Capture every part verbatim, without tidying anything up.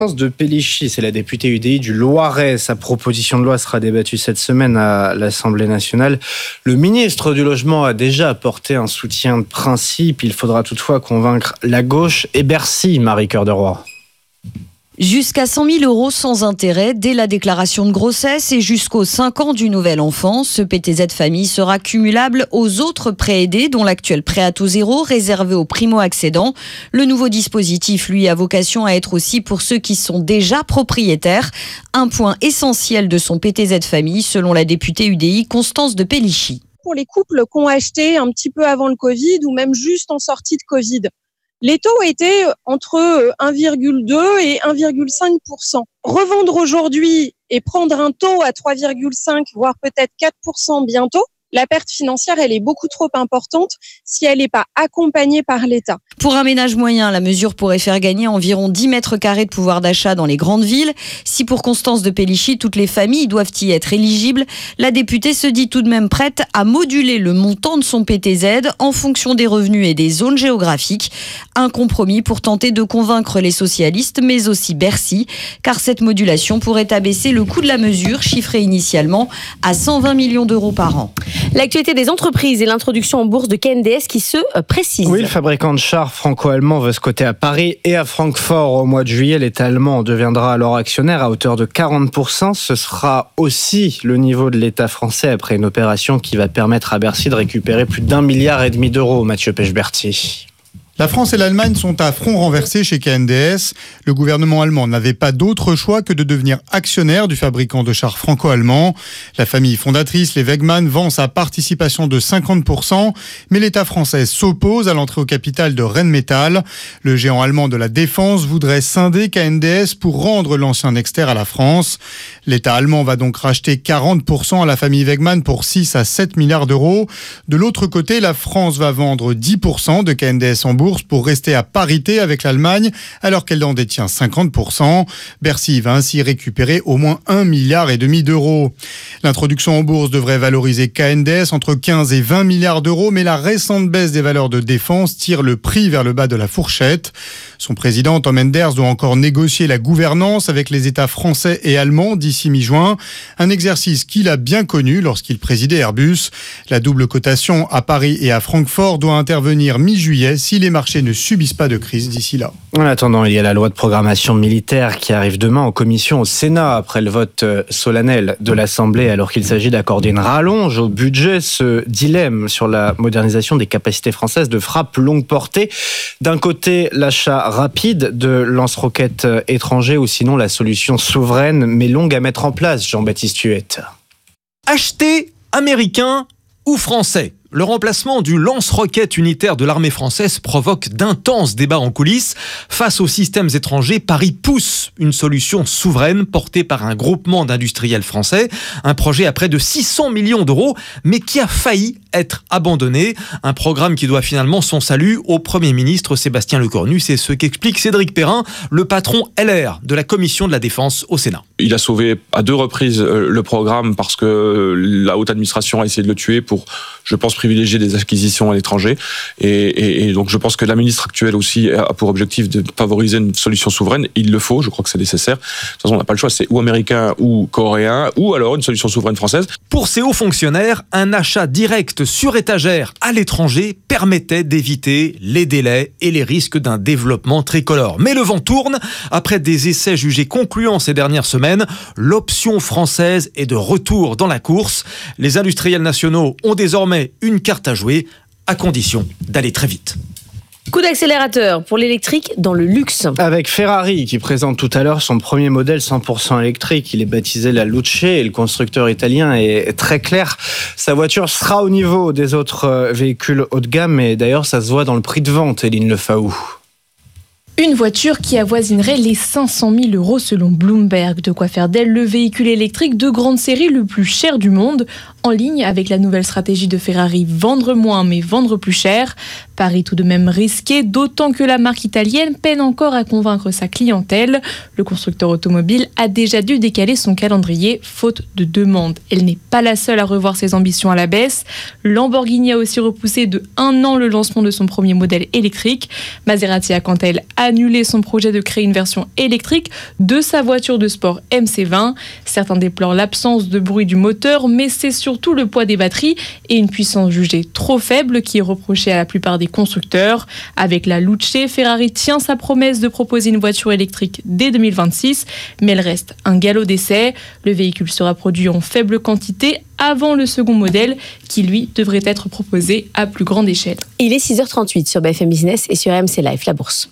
de Pellichy, c'est la députée U D I du Loiret. Sa proposition de loi sera débattue cette semaine à l'Assemblée nationale. Le ministre du Logement a déjà apporté un soutien de principe. Il faudra toutefois convaincre la gauche et Bercy, Marie-Cœur de Roy. Jusqu'à cent mille euros sans intérêt dès la déclaration de grossesse et jusqu'aux cinq ans du nouvel enfant. Ce P T Z famille sera cumulable aux autres prêts aidés, dont l'actuel prêt à taux zéro réservé aux primo-accédants. Le nouveau dispositif, lui, a vocation à être aussi pour ceux qui sont déjà propriétaires. Un point essentiel de son P T Z famille, selon la députée U D I Constance de Pellichy. Pour les couples qui ont acheté un petit peu avant le Covid ou même juste en sortie de Covid, les taux étaient entre un virgule deux et un virgule cinq pour cent. Revendre aujourd'hui et prendre un taux à trois virgule cinq, voire peut-être quatre pour cent bientôt, la perte financière, elle est beaucoup trop importante si elle n'est pas accompagnée par l'État. Pour un ménage moyen, la mesure pourrait faire gagner environ dix mètres carrés de pouvoir d'achat dans les grandes villes. Si pour Constance de Pellichy, toutes les familles doivent y être éligibles, la députée se dit tout de même prête à moduler le montant de son P T Z en fonction des revenus et des zones géographiques. Un compromis pour tenter de convaincre les socialistes, mais aussi Bercy, car cette modulation pourrait abaisser le coût de la mesure, chiffré initialement à cent vingt millions d'euros par an. L'actualité des entreprises et l'introduction en bourse de K N D S qui se précise. Oui, le fabricant de chars franco-allemand veut se coter à Paris et à Francfort. Au mois de juillet, l'État allemand deviendra alors actionnaire à hauteur de quarante pour cent. Ce sera aussi le niveau de l'État français après une opération qui va permettre à Bercy de récupérer plus d'un milliard et demi d'euros. Mathieu Pechberti. La France et l'Allemagne sont à front renversé chez K N D S. Le gouvernement allemand n'avait pas d'autre choix que de devenir actionnaire du fabricant de chars franco-allemand. La famille fondatrice, les Wegmann, vend sa participation de cinquante pour cent, mais l'État français s'oppose à l'entrée au capital de Rheinmetall. Le géant allemand de la défense voudrait scinder K N D S pour rendre l'ancien Nexter à la France. L'État allemand va donc racheter quarante pour cent à la famille Wegmann pour six à sept milliards d'euros. De l'autre côté, la France va vendre dix pour cent de K N D S en bourse pour rester à parité avec l'Allemagne, alors qu'elle en détient cinquante pour cent. Bercy va ainsi récupérer au moins un milliard et demi d'euros. L'introduction en bourse devrait valoriser K N D S entre quinze et vingt milliards d'euros, mais la récente baisse des valeurs de défense tire le prix vers le bas de la fourchette. Son président, Tom Enders, doit encore négocier la gouvernance avec les États français et allemands d'ici mi-juin. Un exercice qu'il a bien connu lorsqu'il présidait Airbus. La double cotation à Paris et à Francfort doit intervenir mi-juillet si les marchés ne subissent pas de crise d'ici là. En attendant, il y a la loi de programmation militaire qui arrive demain en commission au Sénat après le vote solennel de l'Assemblée alors qu'il s'agit d'accorder une rallonge au budget. Ce dilemme sur la modernisation des capacités françaises de frappe longue portée. D'un côté, l'achat rapide de lance-roquettes étrangers ou sinon la solution souveraine mais longue à mettre en place, Jean-Baptiste Huette. Acheter américain ou français ? Le remplacement du lance-roquette unitaire de l'armée française provoque d'intenses débats en coulisses. Face aux systèmes étrangers, Paris pousse une solution souveraine portée par un groupement d'industriels français. Un projet à près de six cents millions d'euros, mais qui a failli être abandonné. Un programme qui doit finalement son salut au Premier ministre Sébastien Lecornu. C'est ce qu'explique Cédric Perrin, le patron L R de la Commission de la Défense au Sénat. Il a sauvé à deux reprises le programme parce que la haute administration a essayé de le tuer pour, je pense, privilégier des acquisitions à l'étranger. Et, et, et donc, je pense que la ministre actuelle aussi a pour objectif de favoriser une solution souveraine. Il le faut, je crois que c'est nécessaire. De toute façon, on n'a pas le choix, c'est ou américain ou coréen, ou alors une solution souveraine française. Pour ces hauts fonctionnaires, un achat direct sur étagère à l'étranger permettait d'éviter les délais et les risques d'un développement tricolore. Mais le vent tourne. Après des essais jugés concluants ces dernières semaines, l'option française est de retour dans la course. Les industriels nationaux ont désormais une carte à jouer, à condition d'aller très vite. Coup d'accélérateur pour l'électrique dans le luxe. Avec Ferrari qui présente tout à l'heure son premier modèle cent pour cent électrique. Il est baptisé la Luce et le constructeur italien est très clair. Sa voiture sera au niveau des autres véhicules haut de gamme et d'ailleurs ça se voit dans le prix de vente, Éline Lefaou. Une voiture qui avoisinerait les cinq cent mille euros selon Bloomberg. De quoi faire d'elle le véhicule électrique de grande série le plus cher du monde, en ligne avec la nouvelle stratégie de Ferrari, vendre moins mais vendre plus cher. Pari tout de même risqué, d'autant que la marque italienne peine encore à convaincre sa clientèle. Le constructeur automobile a déjà dû décaler son calendrier faute de demande. Elle n'est pas la seule à revoir ses ambitions à la baisse. Lamborghini a aussi repoussé de un an le lancement de son premier modèle électrique. Maserati a quant à elle annulé son projet de créer une version électrique de sa voiture de sport M C vingt. Certains déplorent l'absence de bruit du moteur, mais c'est surtout le poids des batteries et une puissance jugée trop faible qui est reprochée à la plupart des constructeurs. Avec la Luce, Ferrari tient sa promesse de proposer une voiture électrique dès deux mille vingt-six, mais elle reste un galop d'essai. Le véhicule sera produit en faible quantité avant le second modèle qui, lui, devrait être proposé à plus grande échelle. Il est six heures trente-huit sur B F M Business et sur R M C Live, la bourse.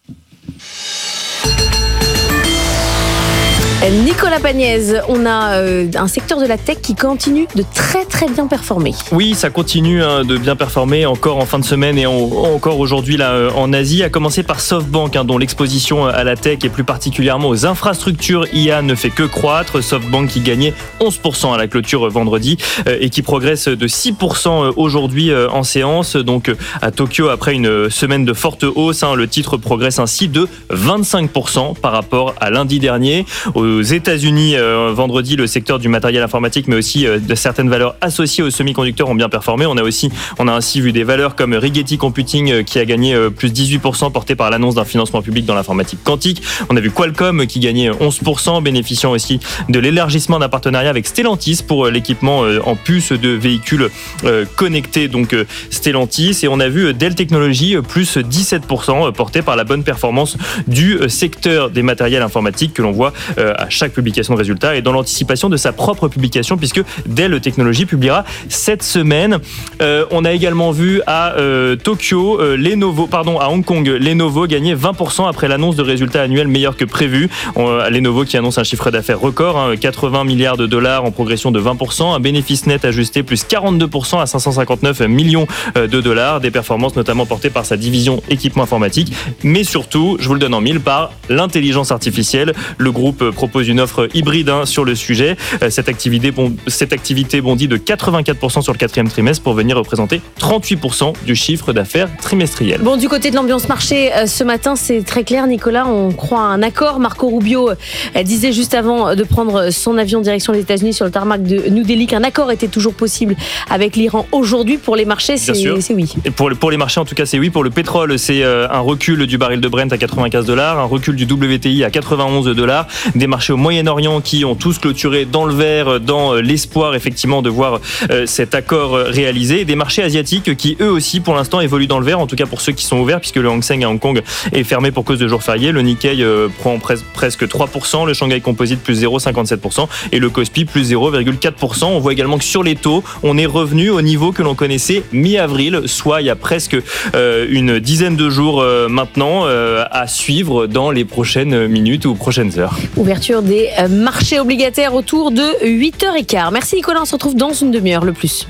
Nicolas Pagnès, on a euh, un secteur de la tech qui continue de très très bien performer. Oui, ça continue hein, de bien performer encore en fin de semaine et en, encore aujourd'hui là euh, en Asie, à commencer par SoftBank hein, dont l'exposition à la tech et plus particulièrement aux infrastructures I A ne fait que croître. SoftBank qui gagnait onze pour cent à la clôture vendredi euh, et qui progresse de six pour cent aujourd'hui euh, en séance. Donc euh, à Tokyo, après une semaine de forte hausse, hein, le titre progresse ainsi de vingt-cinq pour cent par rapport à lundi dernier. Aux États-Unis, euh, vendredi, le secteur du matériel informatique, mais aussi euh, de certaines valeurs associées aux semi-conducteurs ont bien performé. On a aussi, on a ainsi vu des valeurs comme Rigetti Computing euh, qui a gagné euh, plus dix-huit pour cent, porté par l'annonce d'un financement public dans l'informatique quantique. On a vu Qualcomm qui gagnait onze pour cent, bénéficiant aussi de l'élargissement d'un partenariat avec Stellantis pour euh, l'équipement euh, en puces de véhicules euh, connectés, donc euh, Stellantis. Et on a vu euh, Dell Technologies euh, plus dix-sept pour cent, euh, porté par la bonne performance du euh, secteur des matériels informatiques que l'on voit euh, à chaque publication de résultats et dans l'anticipation de sa propre publication, puisque Dell Technologies publiera cette semaine. Euh, on a également vu à euh, Tokyo, euh, Lenovo, pardon, à Hong Kong, Lenovo gagner vingt pour cent après l'annonce de résultats annuels meilleurs que prévu. On, Lenovo qui annonce un chiffre d'affaires record, hein, quatre-vingts milliards de dollars en progression de vingt pour cent, un bénéfice net ajusté plus quarante-deux pour cent à cinq cent cinquante-neuf millions de dollars, des performances notamment portées par sa division équipement informatique, mais surtout, je vous le donne en mille, par l'intelligence artificielle. Le groupe propose une offre hybride hein, sur le sujet. Cette activité, bon, cette activité bondit de quatre-vingt-quatre pour cent sur le quatrième trimestre pour venir représenter trente-huit pour cent du chiffre d'affaires trimestriel. Bon, du côté de l'ambiance marché, euh, ce matin, c'est très clair, Nicolas, on croit à un accord. Marco Rubio euh, disait juste avant de prendre son avion direction les États-Unis sur le tarmac de New Delhi qu'un accord était toujours possible avec l'Iran. Aujourd'hui, pour les marchés, c'est, c'est oui. Et pour, pour les marchés, en tout cas, c'est oui. Pour le pétrole, c'est euh, un recul du baril de Brent à quatre-vingt-quinze dollars, un recul du W T I à quatre-vingt-onze dollars, des marchés au Moyen-Orient qui ont tous clôturé dans le vert, dans l'espoir effectivement de voir euh, cet accord réalisé, et des marchés asiatiques qui eux aussi pour l'instant évoluent dans le vert, en tout cas pour ceux qui sont ouverts, puisque le Hang Seng à Hong Kong est fermé pour cause de jours fériés. Le Nikkei euh, prend pres- presque trois pour cent, le Shanghai Composite plus zéro virgule cinquante-sept pour cent et le Kospi plus zéro virgule quatre pour cent. On voit également que sur les taux, on est revenu au niveau que l'on connaissait mi-avril, soit il y a presque euh, une dizaine de jours euh, maintenant euh, à suivre dans les prochaines minutes ou prochaines heures. Ouverture des euh, marchés obligataires autour de huit heures quinze. Merci Nicolas, on se retrouve dans une demi-heure, le plus.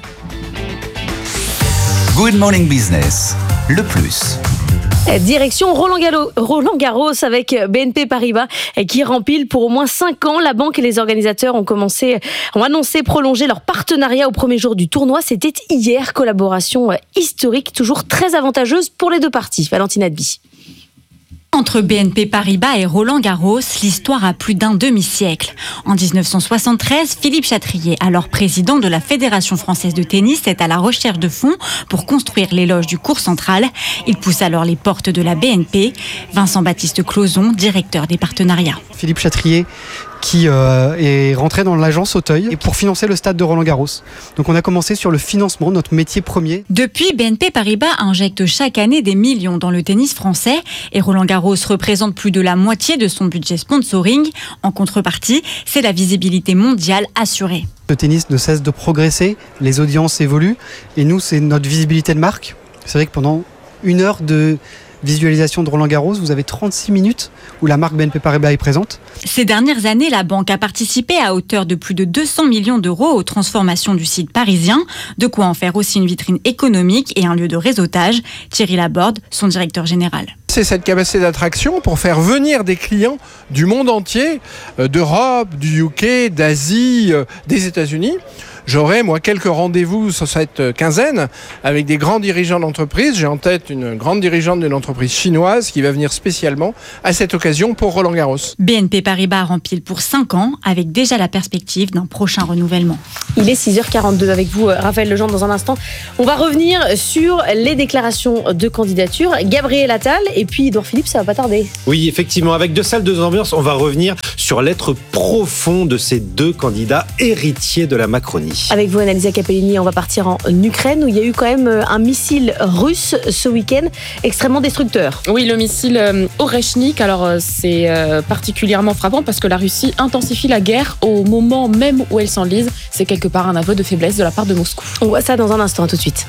Good Morning Business, le plus. Direction Roland Garros, Roland Garros avec B N P Paribas qui rempile pour au moins cinq ans. La banque et les organisateurs ont commencé, ont annoncé prolonger leur partenariat au premier jour du tournoi. C'était hier, collaboration historique, toujours très avantageuse pour les deux parties. Valentine Adby. Entre B N P Paribas et Roland Garros, l'histoire a plus d'un demi-siècle. En dix-neuf cent soixante-treize, Philippe Chatrier, alors président de la Fédération française de tennis, est à la recherche de fonds pour construire l'éloge du court central. Il pousse alors les portes de la B N P. Vincent Baptiste Clauson, directeur des partenariats. Philippe Chatrier qui euh, est rentré dans l'agence Auteuil et pour financer le stade de Roland-Garros. Donc on a commencé sur le financement, notre métier premier. Depuis, B N P Paribas injecte chaque année des millions dans le tennis français et Roland-Garros représente plus de la moitié de son budget sponsoring. En contrepartie, c'est la visibilité mondiale assurée. Le tennis ne cesse de progresser, les audiences évoluent et nous, c'est notre visibilité de marque. C'est vrai que pendant une heure de visualisation de Roland-Garros, vous avez trente-six minutes où la marque B N P Paribas est présente. Ces dernières années, la banque a participé à hauteur de plus de deux cents millions d'euros aux transformations du site parisien, de quoi en faire aussi une vitrine économique et un lieu de réseautage. Thierry Laborde, son directeur général. C'est cette capacité d'attraction pour faire venir des clients du monde entier, d'Europe, du U K, d'Asie, des États-Unis, J'aurai, moi, quelques rendez-vous sur cette quinzaine avec des grands dirigeants d'entreprise. J'ai en tête une grande dirigeante d'une entreprise chinoise qui va venir spécialement à cette occasion pour Roland-Garros. B N P Paribas rempile pour cinq ans, avec déjà la perspective d'un prochain renouvellement. Il est six heures quarante-deux avec vous, Raphaël Legendre, dans un instant. On va revenir sur les déclarations de candidature. Gabriel Attal et puis Édouard Philippe, ça va pas tarder. Oui, effectivement, avec deux salles, deux ambiances, on va revenir sur l'être profond de ces deux candidats héritiers de la Macronie. Avec vous, Annalisa Capellini, on va partir en Ukraine où il y a eu quand même un missile russe ce week-end extrêmement destructeur. Oui, le missile euh, Oreshnik, alors euh, c'est euh, particulièrement frappant parce que la Russie intensifie la guerre au moment même où elle s'enlise. C'est quelque part un aveu de faiblesse de la part de Moscou. On voit ça dans un instant, tout de suite.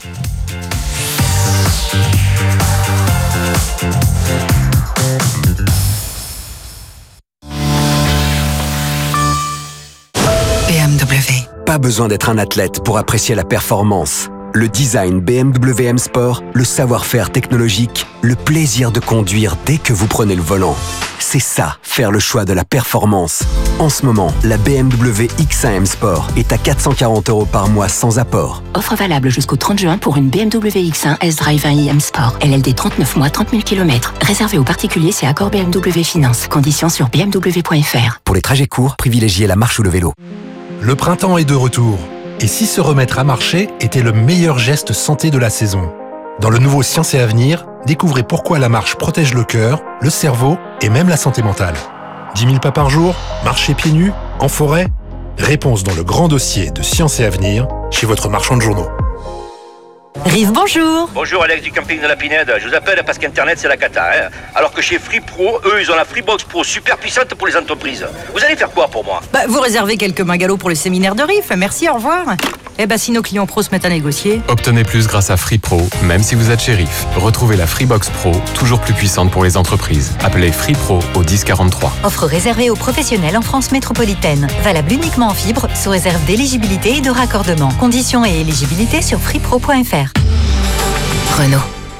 B M W. Pas besoin d'être un athlète pour apprécier la performance. Le design B M W M Sport, le savoir-faire technologique, le plaisir de conduire dès que vous prenez le volant. C'est ça, faire le choix de la performance. En ce moment, la B M W X un M Sport est à quatre cent quarante euros par mois sans apport. Offre valable jusqu'au trente juin pour une B M W X un S-Drive un i M Sport. L L D trente-neuf mois, trente mille kilomètres. Réservé aux particuliers, c'est accord B M W Finance. Conditions sur b m w point f r. Pour les trajets courts, privilégiez la marche ou le vélo. Le printemps est de retour. Et si se remettre à marcher était le meilleur geste santé de la saison? Dans le nouveau Science et Avenir, découvrez pourquoi la marche protège le cœur, le cerveau et même la santé mentale. dix mille pas par jour, marcher pieds nus, en forêt? Réponse dans le grand dossier de Science et Avenir, chez votre marchand de journaux. Rive, bonjour. Bonjour, Alex du camping de la Pinède. Je vous appelle parce qu'Internet, c'est la cata. Hein. Alors que chez Free Pro, eux, ils ont la Freebox Pro super puissante pour les entreprises. Vous allez faire quoi pour moi? Bah, vous réservez quelques magalos pour le séminaire de Riff. Merci, au revoir. Eh ben, si nos clients pros se mettent à négocier. Obtenez plus grâce à Free Pro, même si vous êtes chez Riff. Retrouvez la Freebox Pro, toujours plus puissante pour les entreprises. Appelez Free Pro au dix quarante-trois. Offre réservée aux professionnels en France métropolitaine. Valable uniquement en fibre, sous réserve d'éligibilité et de raccordement. Conditions et éligibilité sur freepro point f r. Renault.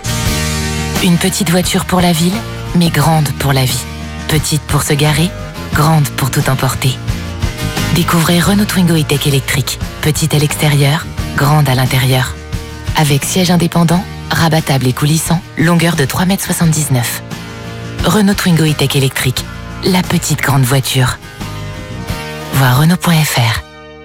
Une petite voiture pour la ville, mais grande pour la vie. Petite pour se garer, grande pour tout emporter. Découvrez Renault Twingo E-Tech électrique. Petite à l'extérieur, grande à l'intérieur. Avec siège indépendant, rabattable et coulissant, longueur de trois mètres soixante-dix-neuf. Renault Twingo E-Tech électrique. La petite grande voiture. Voir Renault point f r.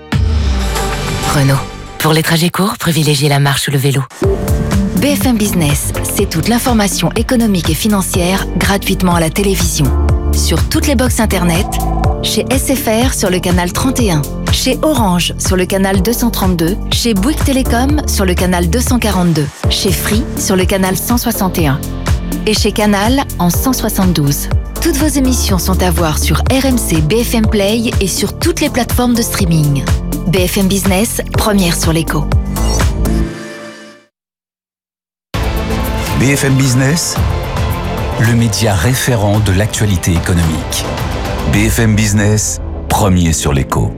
Renault. Pour les trajets courts, privilégiez la marche ou le vélo. B F M Business, c'est toute l'information économique et financière gratuitement à la télévision. Sur toutes les box internet, chez S F R sur le canal trente et un, chez Orange sur le canal deux cent trente-deux, chez Bouygues Télécom sur le canal deux cent quarante-deux, chez Free sur le canal cent soixante et un et chez Canal en cent soixante-douze. Toutes vos émissions sont à voir sur R M C B F M Play et sur toutes les plateformes de streaming. B F M Business, première sur l'écho. B F M Business, le média référent de l'actualité économique. B F M Business, premier sur l'écho.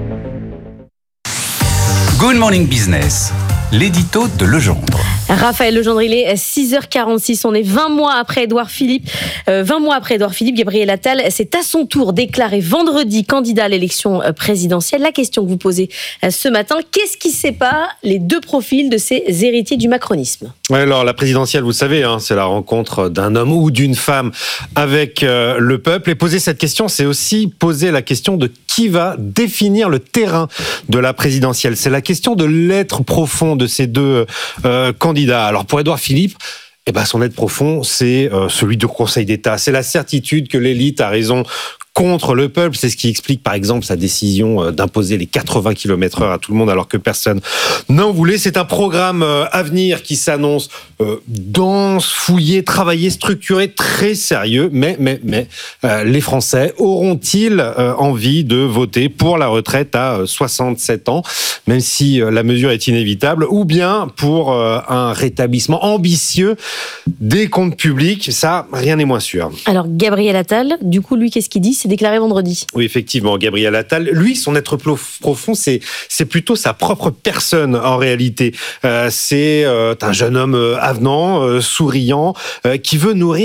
Good Morning Business, l'édito de Legendre. Raphaël Legendre, il est six heures quarante-six. On est vingt mois après Édouard Philippe. Euh, vingt mois après Édouard Philippe, Gabriel Attal s'est à son tour déclaré vendredi candidat à l'élection présidentielle. La question que vous posez ce matin, qu'est-ce qui sépare les deux profils de ces héritiers du macronisme? Ouais, alors la présidentielle, vous savez, hein, c'est la rencontre d'un homme ou d'une femme avec euh, le peuple. Et poser cette question, c'est aussi poser la question de qui va définir le terrain de la présidentielle. C'est la question de l'être profond de ces deux euh, candidats. Alors pour Édouard Philippe, eh ben son être profond, c'est euh, celui du Conseil d'État. C'est la certitude que l'élite a raison contre le peuple. C'est ce qui explique, par exemple, sa décision d'imposer les quatre-vingts kilomètres heure à tout le monde alors que personne n'en voulait. C'est un programme à venir qui s'annonce euh, dense, fouillé, travaillé, structuré, très sérieux. Mais, mais, mais, euh, les Français auront-ils euh, envie de voter pour la retraite à soixante-sept ans, même si euh, la mesure est inévitable, ou bien pour euh, un rétablissement ambitieux des comptes publics? Ça, rien n'est moins sûr. Alors, Gabriel Attal, du coup, lui, qu'est-ce qu'il dit? C'est déclaré vendredi. Oui, effectivement, Gabriel Attal, lui, son être profond, c'est, c'est plutôt sa propre personne, en réalité. Euh, c'est euh, un jeune homme avenant, euh, souriant, euh, qui veut nourrir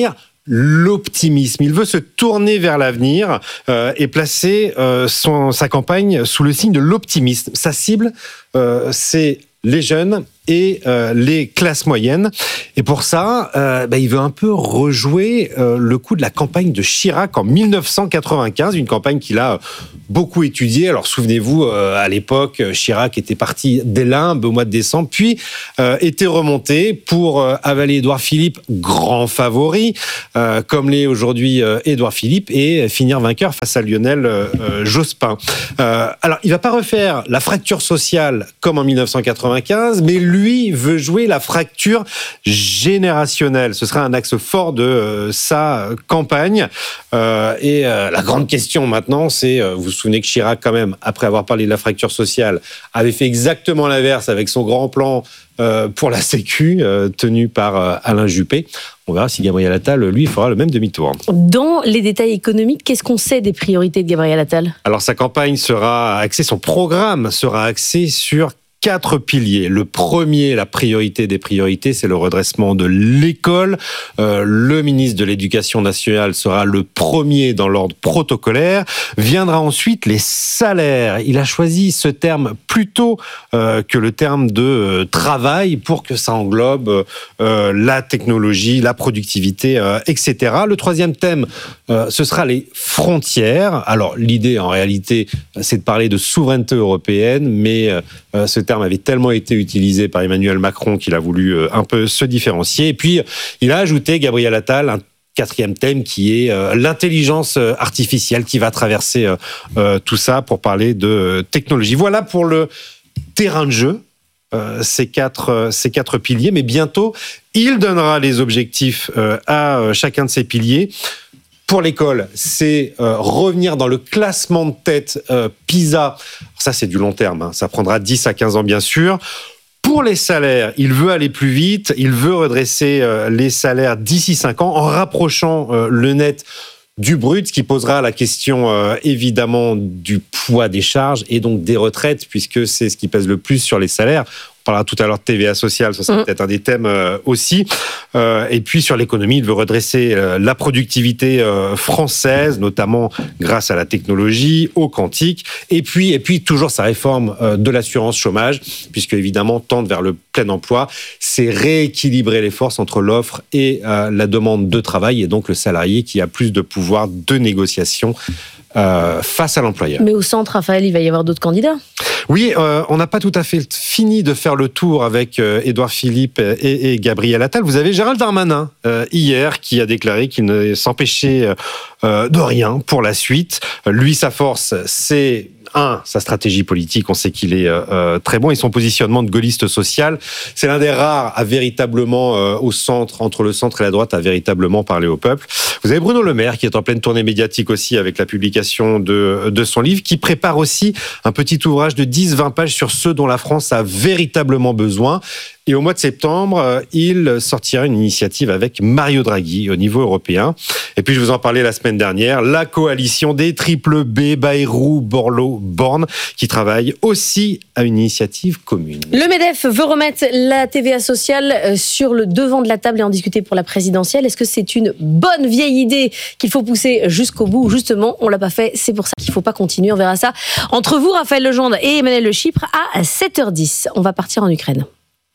l'optimisme. Il veut se tourner vers l'avenir euh, et placer euh, son, sa campagne sous le signe de l'optimisme. Sa cible, euh, c'est les jeunes et euh, les classes moyennes. Et pour ça, euh, bah, il veut un peu rejouer euh, le coup de la campagne de Chirac en dix-neuf cent quatre-vingt-quinze, une campagne qu'il a beaucoup étudiée. Alors souvenez-vous, euh, à l'époque, Chirac était parti des Limbes au mois de décembre, puis euh, était remonté pour euh, avaler Édouard Philippe, grand favori, euh, comme l'est aujourd'hui euh, Édouard Philippe, et finir vainqueur face à Lionel euh, Jospin. Euh, alors, il va pas refaire la fracture sociale comme en dix-neuf cent quatre-vingt-quinze, mais lui veut jouer la fracture générationnelle. Ce sera un axe fort de euh, sa campagne. Euh, et euh, la grande question maintenant, c'est, euh, vous vous souvenez que Chirac, quand même, après avoir parlé de la fracture sociale, avait fait exactement l'inverse avec son grand plan euh, pour la Sécu, euh, tenu par euh, Alain Juppé. On verra si Gabriel Attal, lui, fera le même demi-tour. Dans les détails économiques, qu'est-ce qu'on sait des priorités de Gabriel Attal ? Alors, sa campagne sera axée, son programme sera axé sur quatre piliers. Le premier, la priorité des priorités, c'est le redressement de l'école. Euh, le ministre de l'Éducation nationale sera le premier dans l'ordre protocolaire. Viendra ensuite les salaires. Il a choisi ce terme plutôt euh, que le terme de euh, travail pour que ça englobe euh, la technologie, la productivité, euh, et cetera. Le troisième thème, euh, ce sera les frontières. Alors, l'idée, en réalité, c'est de parler de souveraineté européenne, mais euh, ce terme avait tellement été utilisé par Emmanuel Macron qu'il a voulu un peu se différencier. Et puis, il a ajouté, Gabriel Attal, un quatrième thème qui est euh, l'intelligence artificielle qui va traverser euh, euh, tout ça pour parler de technologie. Voilà pour le terrain de jeu, euh, ces, quatre, euh, ces quatre piliers. Mais bientôt, il donnera les objectifs euh, à euh, chacun de ces piliers. Pour l'école, c'est euh, revenir dans le classement de tête euh, PISA. Ça, c'est du long terme. Hein. Ça prendra dix à quinze ans, bien sûr. Pour les salaires, il veut aller plus vite. Il veut redresser euh, les salaires d'ici cinq ans en rapprochant euh, le net du brut, ce qui posera la question euh, évidemment du poids des charges et donc des retraites, puisque c'est ce qui pèse le plus sur les salaires. On parlera tout à l'heure de T V A sociale, ce sera mmh. peut-être un des thèmes euh, aussi. Euh, et puis sur l'économie, il veut redresser euh, la productivité euh, française, notamment grâce à la technologie, au quantique. Et puis, et puis toujours sa réforme euh, de l'assurance chômage, puisque évidemment tendre vers le plein emploi, c'est rééquilibrer les forces entre l'offre et euh, la demande de travail, et donc le salarié qui a plus de pouvoir de négociation Euh, face à l'employeur. Mais au centre, Raphaël, il va y avoir d'autres candidats. Oui, euh, on n'a pas tout à fait fini de faire le tour avec euh, Édouard Philippe et, et Gabriel Attal. Vous avez Gérald Darmanin, euh, hier, qui a déclaré qu'il ne s'empêchait euh, de rien pour la suite. Lui, sa force, c'est... Un, sa stratégie politique, on sait qu'il est euh, très bon, et son positionnement de gaulliste social, c'est l'un des rares à véritablement, euh, au centre, entre le centre et la droite, à véritablement parler au peuple. Vous avez Bruno Le Maire, qui est en pleine tournée médiatique aussi, avec la publication de, de son livre, qui prépare aussi un petit ouvrage de dix à vingt pages sur ceux dont la France a véritablement besoin. Et au mois de septembre, il sortira une initiative avec Mario Draghi au niveau européen. Et puis, je vous en parlais la semaine dernière, la coalition des triple B, Bayrou, Borloo, Borne, qui travaille aussi à une initiative commune. Le MEDEF veut remettre la T V A sociale sur le devant de la table et en discuter pour la présidentielle. Est-ce que c'est une bonne vieille idée qu'il faut pousser jusqu'au bout? Justement, on l'a pas fait, c'est pour ça qu'il faut pas continuer. On verra ça entre vous, Raphaël Legendre et Emmanuel Le Chypre, à sept heures dix. On va partir en Ukraine.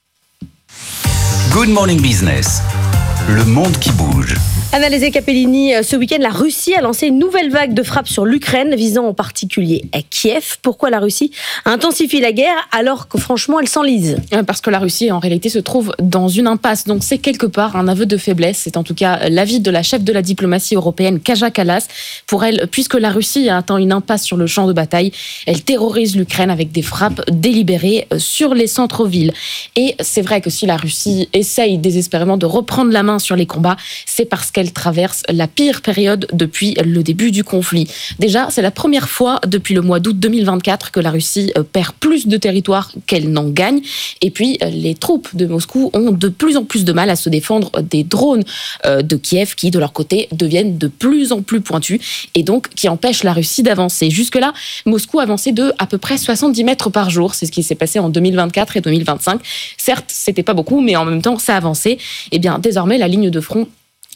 Good Morning Business, le monde qui bouge. Analysé Capellini, ce week-end, la Russie a lancé une nouvelle vague de frappes sur l'Ukraine, visant en particulier à Kiev. Pourquoi la Russie intensifie la guerre alors que franchement elle s'enlise? Parce que la Russie en réalité se trouve dans une impasse, donc c'est quelque part un aveu de faiblesse. C'est en tout cas l'avis de la chef de la diplomatie européenne, Kaja Kallas. Pour elle, puisque la Russie a atteint une impasse sur le champ de bataille, elle terrorise l'Ukraine avec des frappes délibérées sur les centres-villes. Et c'est vrai que si la Russie essaye désespérément de reprendre la main sur les combats, c'est parce qu'elle traverse la pire période depuis le début du conflit. Déjà, c'est la première fois depuis le mois d'août deux mille vingt-quatre que la Russie perd plus de territoire qu'elle n'en gagne. Et puis, les troupes de Moscou ont de plus en plus de mal à se défendre des drones de Kiev qui, de leur côté, deviennent de plus en plus pointus et donc qui empêchent la Russie d'avancer. Jusque-là, Moscou avançait de à peu près soixante-dix mètres par jour. C'est ce qui s'est passé en deux mille vingt-quatre et deux mille vingt-cinq. Certes, c'était pas beaucoup, mais en même temps, ça avançait. Et bien, désormais, la ligne de front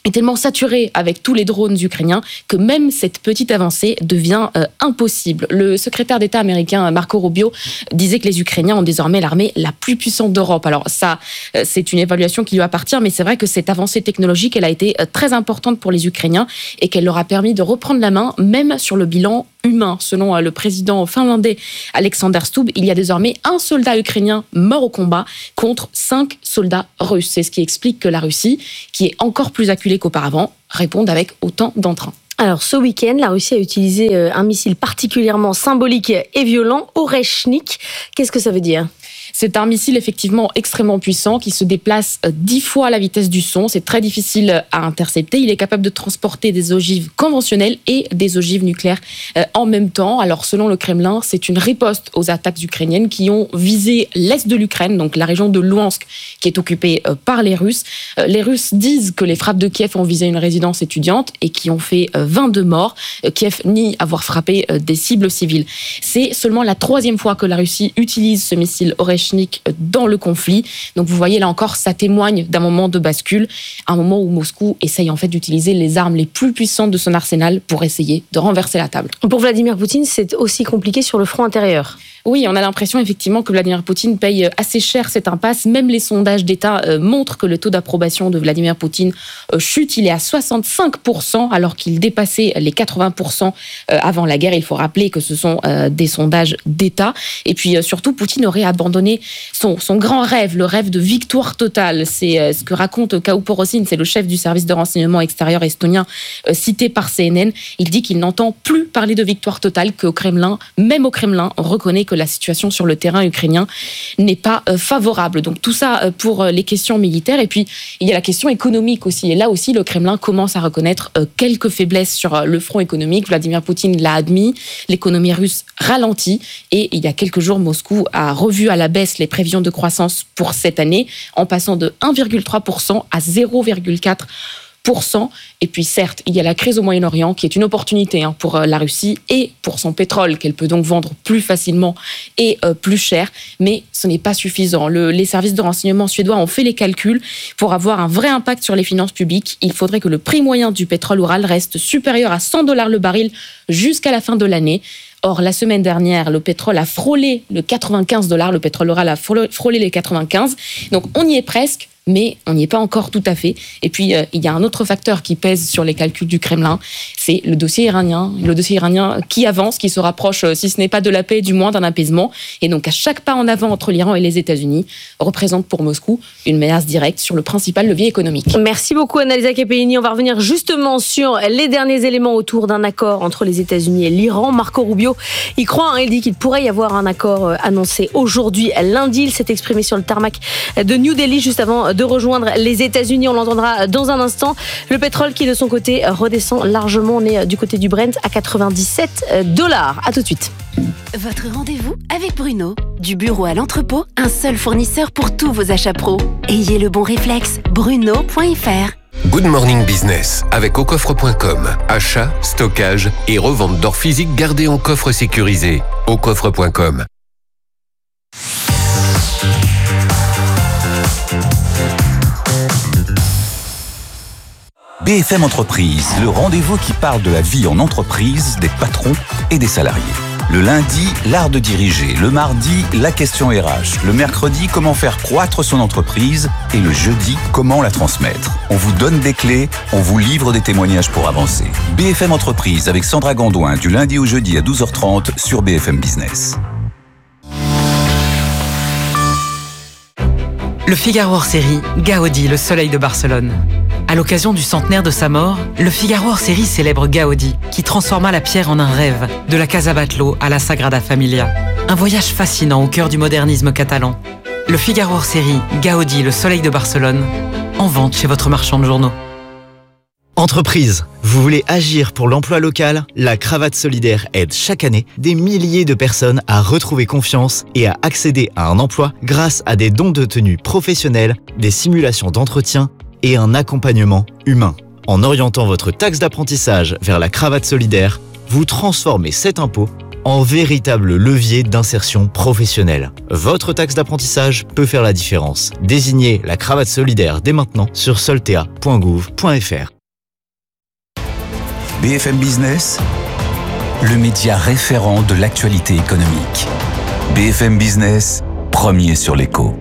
est tellement saturé avec tous les drones ukrainiens que même cette petite avancée devient euh, impossible. Le secrétaire d'État américain Marco Rubio disait que les Ukrainiens ont désormais l'armée la plus puissante d'Europe. Alors ça, euh, c'est une évaluation qui lui appartient, mais c'est vrai que cette avancée technologique, elle a été euh, très importante pour les Ukrainiens et qu'elle leur a permis de reprendre la main, même sur le bilan humain. Selon euh, le président finlandais Alexander Stubb, il y a désormais un soldat ukrainien mort au combat contre cinq soldats russes. C'est ce qui explique que la Russie, qui est encore plus acculée qu'auparavant, répondent avec autant d'entrain. Alors ce week-end, la Russie a utilisé un missile particulièrement symbolique et violent, Oreshnik. Qu'est-ce que ça veut dire ? C'est un missile effectivement extrêmement puissant qui se déplace dix fois la vitesse du son. C'est très difficile à intercepter. Il est capable de transporter des ogives conventionnelles et des ogives nucléaires en même temps. Alors selon le Kremlin, c'est une riposte aux attaques ukrainiennes qui ont visé l'est de l'Ukraine, donc la région de Louhansk qui est occupée par les Russes. Les Russes disent que les frappes de Kiev ont visé une résidence étudiante et qui ont fait vingt-deux morts. Kiev nie avoir frappé des cibles civiles. C'est seulement la troisième fois que la Russie utilise ce missile Oreshnik dans le conflit. Donc vous voyez là encore, ça témoigne d'un moment de bascule, un moment où Moscou essaye en fait d'utiliser les armes les plus puissantes de son arsenal pour essayer de renverser la table. Pour Vladimir Poutine, c'est aussi compliqué sur le front intérieur. Oui, on a l'impression effectivement que Vladimir Poutine paye assez cher cette impasse. Même les sondages d'État euh, montrent que le taux d'approbation de Vladimir Poutine euh, chute. Il est à soixante-cinq pour cent alors qu'il dépassait les quatre-vingts pour cent euh, avant la guerre. Il faut rappeler que ce sont euh, des sondages d'État. Et puis euh, surtout, Poutine aurait abandonné son, son grand rêve, le rêve de victoire totale. C'est euh, ce que raconte Kaupo Porosin, c'est le chef du service de renseignement extérieur estonien euh, cité par C N N. Il dit qu'il n'entend plus parler de victoire totale, qu'au Kremlin, même au Kremlin, on reconnaît que la situation sur le terrain ukrainien n'est pas euh, favorable. Donc tout ça euh, pour euh, les questions militaires. Et puis il y a la question économique aussi. Et là aussi, le Kremlin commence à reconnaître euh, quelques faiblesses sur euh, le front économique. Vladimir Poutine l'a admis. L'économie russe ralentit. Et il y a quelques jours, Moscou a revu à la baisse les prévisions de croissance pour cette année, en passant de un virgule trois pour cent à zéro virgule quatre pour cent. Et puis certes, il y a la crise au Moyen-Orient qui est une opportunité hein, pour la Russie et pour son pétrole qu'elle peut donc vendre plus facilement et euh, plus cher, mais ce n'est pas suffisant. Le, les services de renseignement suédois ont fait les calculs. Pour avoir un vrai impact sur les finances publiques, il faudrait que le prix moyen du pétrole Oural reste supérieur à cent dollars le baril jusqu'à la fin de l'année. Or, la semaine dernière, le pétrole a frôlé le quatre-vingt-quinze dollars, le pétrole Oural a frôlé les quatre-vingt-quinze. Donc on y est presque, mais on n'y est pas encore tout à fait. Et puis, euh, il y a un autre facteur qui pèse sur les calculs du Kremlin, c'est le dossier iranien. Le dossier iranien qui avance, qui se rapproche, si ce n'est pas de la paix, du moins d'un apaisement. Et donc, à chaque pas en avant entre l'Iran et les États-Unis, représente pour Moscou une menace directe sur le principal levier économique. Merci beaucoup, Annalisa Capellini. On va revenir justement sur les derniers éléments autour d'un accord entre les États-Unis et l'Iran. Marco Rubio y croit. Hein, il dit qu'il pourrait y avoir un accord annoncé aujourd'hui, lundi. Il s'est exprimé sur le tarmac de New Delhi juste avant de rejoindre les États-Unis. On l'entendra dans un instant. Le pétrole qui, de son côté, redescend largement. On est du côté du Brent à quatre-vingt-dix-sept dollars. À tout de suite. Votre rendez-vous avec Bruno. Du bureau à l'entrepôt, un seul fournisseur pour tous vos achats pro. Ayez le bon réflexe. Bruno point f r. Good Morning Business avec au coffre point com. Achat, stockage et revente d'or physique gardé en coffre sécurisé. au coffre point com. B F M Entreprise, le rendez-vous qui parle de la vie en entreprise, des patrons et des salariés. Le lundi, l'art de diriger. Le mardi, la question R H. Le mercredi, comment faire croître son entreprise. Et le jeudi, comment la transmettre. On vous donne des clés, on vous livre des témoignages pour avancer. B F M Entreprise avec Sandra Gondouin du lundi au jeudi à douze heures trente sur B F M Business. Le Figaro hors série, Gaudi, le soleil de Barcelone. À l'occasion du centenaire de sa mort, le Figaro hors série célèbre Gaudi, qui transforma la pierre en un rêve, de la Casa Batlló à la Sagrada Familia. Un voyage fascinant au cœur du modernisme catalan. Le Figaro hors série, Gaudi, le soleil de Barcelone, en vente chez votre marchand de journaux. Entreprise, vous voulez agir pour l'emploi local? La Cravate Solidaire aide chaque année des milliers de personnes à retrouver confiance et à accéder à un emploi grâce à des dons de tenue professionnels, des simulations d'entretien et un accompagnement humain. En orientant votre taxe d'apprentissage vers la Cravate Solidaire, vous transformez cet impôt en véritable levier d'insertion professionnelle. Votre taxe d'apprentissage peut faire la différence. Désignez la cravate solidaire dès maintenant sur soltea point gouv point f r. B F M Business, le média référent de l'actualité économique. B F M Business, premier sur l'écho.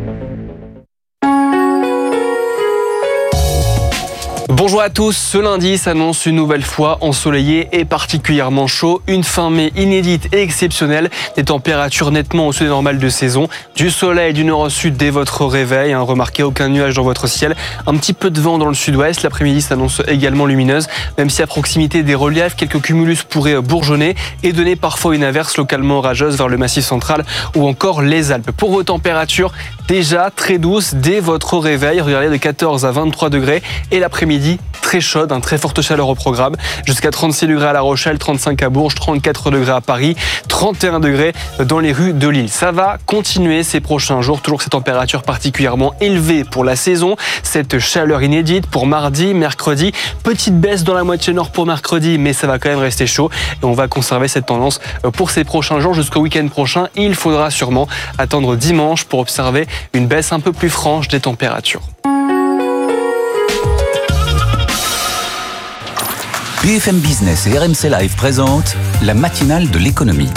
Bonjour à tous, ce lundi s'annonce une nouvelle fois ensoleillé et particulièrement chaud. Une fin mai inédite et exceptionnelle, des températures nettement au-dessus des normales de saison, du soleil du nord au sud dès votre réveil, hein, remarquez aucun nuage dans votre ciel, un petit peu de vent dans le sud-ouest, l'après-midi s'annonce également lumineuse, même si à proximité des reliefs, quelques cumulus pourraient bourgeonner et donner parfois une averse localement orageuse vers le Massif central ou encore les Alpes. Pour vos températures, déjà très douces dès votre réveil, regardez de quatorze à vingt-trois degrés et l'après-midi très chaude, un très forte chaleur au programme, jusqu'à trente-six degrés à La Rochelle, trente-cinq à Bourges, trente-quatre degrés à Paris, trente et un degrés dans les rues de Lille. Ça va continuer ces prochains jours, toujours ces températures particulièrement élevées pour la saison, cette chaleur inédite pour mardi, mercredi, petite baisse dans la moitié nord pour mercredi, mais ça va quand même rester chaud et on va conserver cette tendance pour ces prochains jours jusqu'au week-end prochain. Il faudra sûrement attendre dimanche pour observer une baisse un peu plus franche des températures. B F M Business et R M C Live présentent la matinale de l'économie.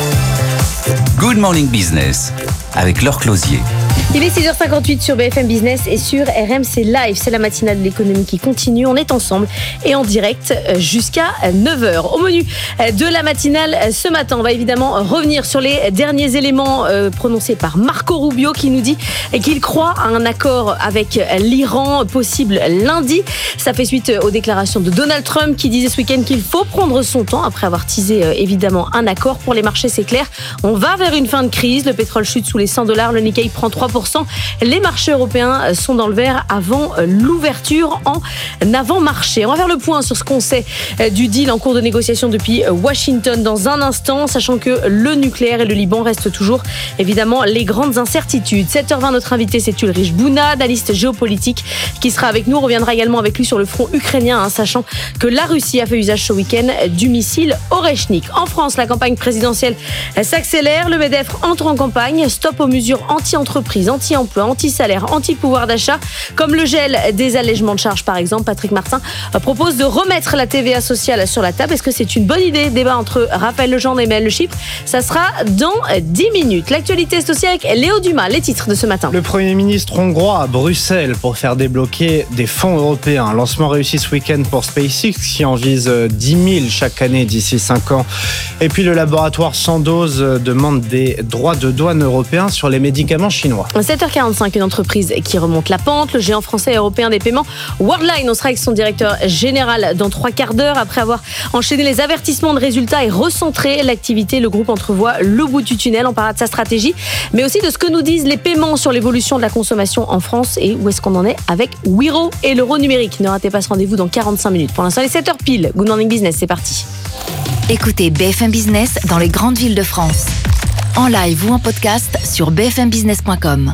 Good Morning Business avec Laure Closier. Il est six heures cinquante-huit sur B F M Business et sur R M C Live. C'est la matinale de l'économie qui continue. On est ensemble et en direct jusqu'à neuf heures. Au menu de la matinale ce matin, on va évidemment revenir sur les derniers éléments prononcés par Marco Rubio qui nous dit qu'il croit à un accord avec l'Iran possible lundi. Ça fait suite aux déclarations de Donald Trump qui disait ce week-end qu'il faut prendre son temps après avoir teasé évidemment un accord. Pour les marchés, c'est clair. On va vers une fin de crise. Le pétrole chute sous les cent dollars. Le Nikkei prend trois pour cent. Les marchés européens sont dans le vert avant l'ouverture en avant-marché. On va faire le point sur ce qu'on sait du deal en cours de négociation depuis Washington dans un instant, sachant que le nucléaire et le Liban restent toujours évidemment les grandes incertitudes. sept heures vingt, notre invité c'est Ulrich Bouna, analyste géopolitique qui sera avec nous. On reviendra également avec lui sur le front ukrainien, hein, sachant que la Russie a fait usage ce week-end du missile Oreshnik. En France, la campagne présidentielle s'accélère. Le MEDEF entre en campagne. Stop aux mesures anti-entreprises, anti-emploi, anti-salaire, anti-pouvoir d'achat, comme le gel des allègements de charges par exemple. Patrick Martin propose de remettre la T V A sociale sur la table. Est-ce que c'est une bonne idée? Débat entre Raphaël Legendre et Maël Le Chypre. Ça sera dans dix minutes. L'actualité c'est aussi avec Léo Dumas. Les titres de ce matin. Le Premier ministre hongrois à Bruxelles pour faire débloquer des fonds européens. Lancement réussi ce week-end pour SpaceX qui en vise dix mille chaque année d'ici cinq ans. Et puis le laboratoire Sandoz demande des droits de douane européens sur les médicaments chinois. sept heures quarante-cinq, une entreprise qui remonte la pente. Le géant français et européen des paiements Worldline, on sera avec son directeur général dans trois quarts d'heure. Après avoir enchaîné les avertissements de résultats et recentré l'activité, le groupe entrevoit le bout du tunnel. On parlera de sa stratégie, mais aussi de ce que nous disent les paiements sur l'évolution de la consommation en France et où est-ce qu'on en est avec Wero et l'euro numérique. Ne ratez pas ce rendez-vous dans quarante-cinq minutes. Pour l'instant, les sept heures pile. Good Morning Business, c'est parti. Écoutez B F M Business dans les grandes villes de France. En live ou en podcast sur b f m business point com.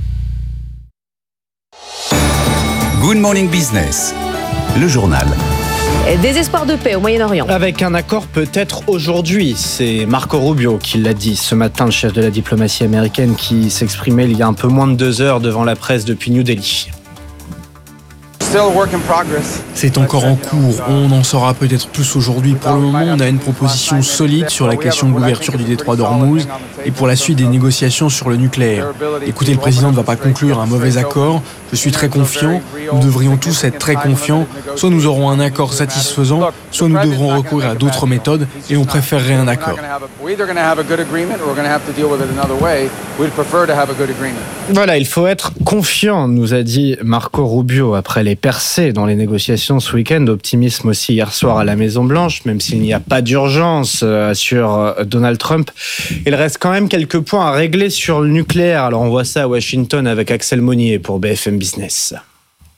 Good Morning Business, le journal. Des espoirs de paix au Moyen-Orient. Avec un accord peut-être aujourd'hui, c'est Marco Rubio qui l'a dit ce matin, le chef de la diplomatie américaine qui s'exprimait il y a un peu moins de deux heures devant la presse depuis New Delhi. C'est encore en cours, on en saura peut-être plus aujourd'hui. Pour le moment, on a une proposition solide sur la question de l'ouverture du détroit d'Ormuz et pour la suite des négociations sur le nucléaire. Écoutez, le président ne va pas conclure un mauvais accord, je suis très confiant, nous devrions tous être très confiants. Soit nous aurons un accord satisfaisant, soit nous devrons recourir à d'autres méthodes et on préférerait un accord. Voilà, il faut être confiant, nous a dit Marco Rubio après les percées dans les négociations ce week-end. Optimisme aussi hier soir à la Maison-Blanche, même s'il n'y a pas d'urgence, assure Donald Trump. Il reste quand même quelques points à régler sur le nucléaire. Alors on voit ça à Washington avec Axel Monnier pour B F M Business.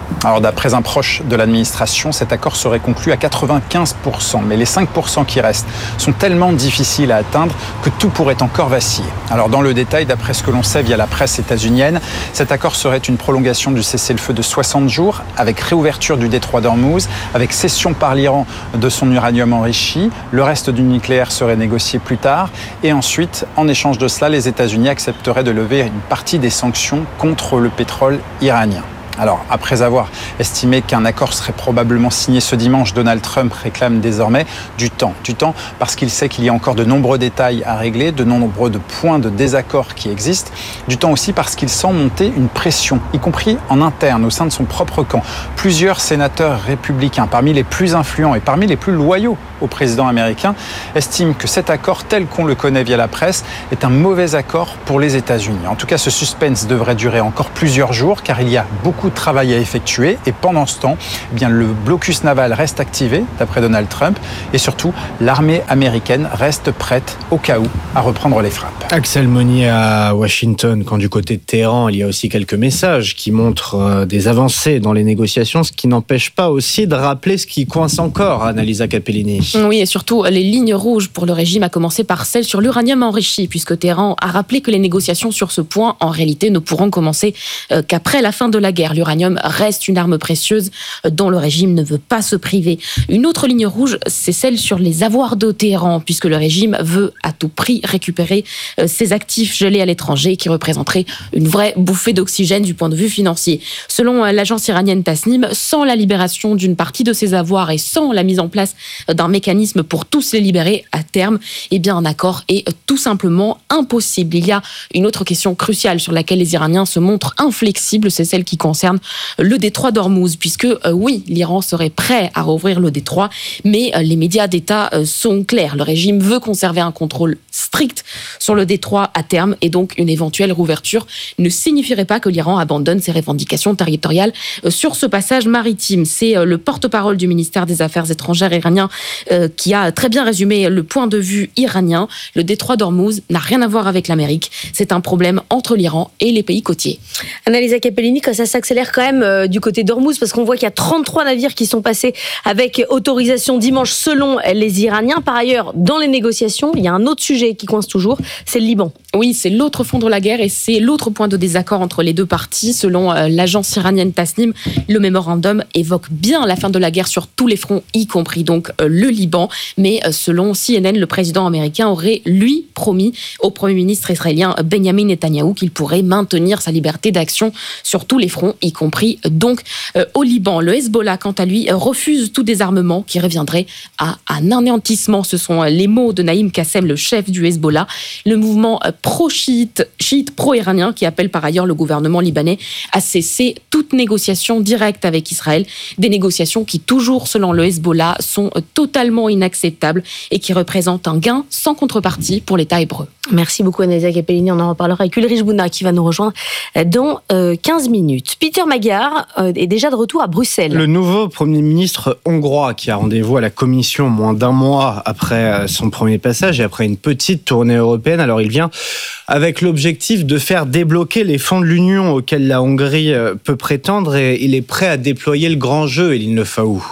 Alors d'après un proche de l'administration, cet accord serait conclu à quatre-vingt-quinze pour cent. Mais les cinq pour cent qui restent sont tellement difficiles à atteindre que tout pourrait encore vaciller. Alors dans le détail, d'après ce que l'on sait via la presse états-unienne, cet accord serait une prolongation du cessez-le-feu de soixante jours, avec réouverture du détroit d'Ormuz, avec cession par l'Iran de son uranium enrichi. Le reste du nucléaire serait négocié plus tard. Et ensuite, en échange de cela, les États-Unis accepteraient de lever une partie des sanctions contre le pétrole iranien. Alors, après avoir estimé qu'un accord serait probablement signé ce dimanche, Donald Trump réclame désormais du temps. Du temps parce qu'il sait qu'il y a encore de nombreux détails à régler, de nombreux de points de désaccord qui existent. Du temps aussi parce qu'il sent monter une pression, y compris en interne, au sein de son propre camp. Plusieurs sénateurs républicains, parmi les plus influents et parmi les plus loyaux au président américain, estiment que cet accord, tel qu'on le connaît via la presse, est un mauvais accord pour les États-Unis. En tout cas, ce suspense devrait durer encore plusieurs jours, car il y a beaucoup de travail à effectuer. Et pendant ce temps, eh bien, le blocus naval reste activé, d'après Donald Trump. Et surtout, l'armée américaine reste prête, au cas où, à reprendre les frappes. Axel Monnier à Washington, quand du côté de Téhéran, il y a aussi quelques messages qui montrent des avancées dans les négociations, ce qui n'empêche pas aussi de rappeler ce qui coince encore, Annalisa Capellini. Oui, et surtout les lignes rouges pour le régime, à commencer par celle sur l'uranium enrichi, puisque Téhéran a rappelé que les négociations sur ce point, en réalité, ne pourront commencer qu'après la fin de la guerre. L'uranium reste une arme précieuse dont le régime ne veut pas se priver. Une autre ligne rouge, c'est celle sur les avoirs de Téhéran, puisque le régime veut à tout prix récupérer ses actifs gelés à l'étranger, qui représenteraient une vraie bouffée d'oxygène du point de vue financier. Selon l'agence iranienne Tasnim, sans la libération d'une partie de ces avoirs et sans la mise en place d'un mécanisme pour tous les libérer à terme, eh bien un accord est tout simplement impossible. Il y a une autre question cruciale sur laquelle les Iraniens se montrent inflexibles, c'est celle qui concerne le détroit d'Ormuz, puisque euh, oui, l'Iran serait prêt à rouvrir le détroit, mais euh, les médias d'État euh, sont clairs. Le régime veut conserver un contrôle strict sur le détroit à terme, et donc une éventuelle rouverture ne signifierait pas que l'Iran abandonne ses revendications territoriales euh, sur ce passage maritime. C'est euh, le porte-parole du ministère des Affaires étrangères iranien euh, qui a très bien résumé le point de vue iranien. Le détroit d'Ormuz n'a rien à voir avec l'Amérique. C'est un problème entre l'Iran et les pays côtiers. Annalisa Capellini, quand ça s'accélère quand même euh, du côté d'Ormuz, parce qu'on voit qu'il y a trente-trois navires qui sont passés avec autorisation dimanche selon les Iraniens. Par ailleurs, dans les négociations, il y a un autre sujet qui coince toujours, c'est le Liban. Oui, c'est l'autre fond de la guerre et c'est l'autre point de désaccord entre les deux parties. Selon euh, l'agence iranienne Tasnim, le mémorandum évoque bien la fin de la guerre sur tous les fronts, y compris donc euh, le Liban. Mais euh, selon C N N, le président américain aurait, lui, promis au Premier ministre israélien Benjamin Netanyahou qu'il pourrait maintenir sa liberté d'action sur tous les fronts, y compris euh, donc euh, au Liban. Le Hezbollah, quant à lui, refuse tout désarmement qui reviendrait à un anéantissement. Ce sont euh, les mots de Naïm Kassem, le chef du Hezbollah. Le mouvement euh, pro-chiite, chiite pro-iranien, qui appelle par ailleurs le gouvernement libanais à cesser toute négociation directe avec Israël. Des négociations qui, toujours selon le Hezbollah, sont totalement inacceptables et qui représentent un gain sans contrepartie pour l'État hébreu. Merci beaucoup Annalisa Capellini, on en reparlera avec Ulrich Bouna qui va nous rejoindre dans quinze minutes. Peter Magyar est déjà de retour à Bruxelles. Le nouveau Premier ministre hongrois qui a rendez-vous à la Commission moins d'un mois après son premier passage et après une petite tournée européenne. Alors il vient avec l'objectif de faire débloquer les fonds de l'Union auxquels la Hongrie peut prétendre et il est prêt à déployer le grand jeu, Éline Lefaou.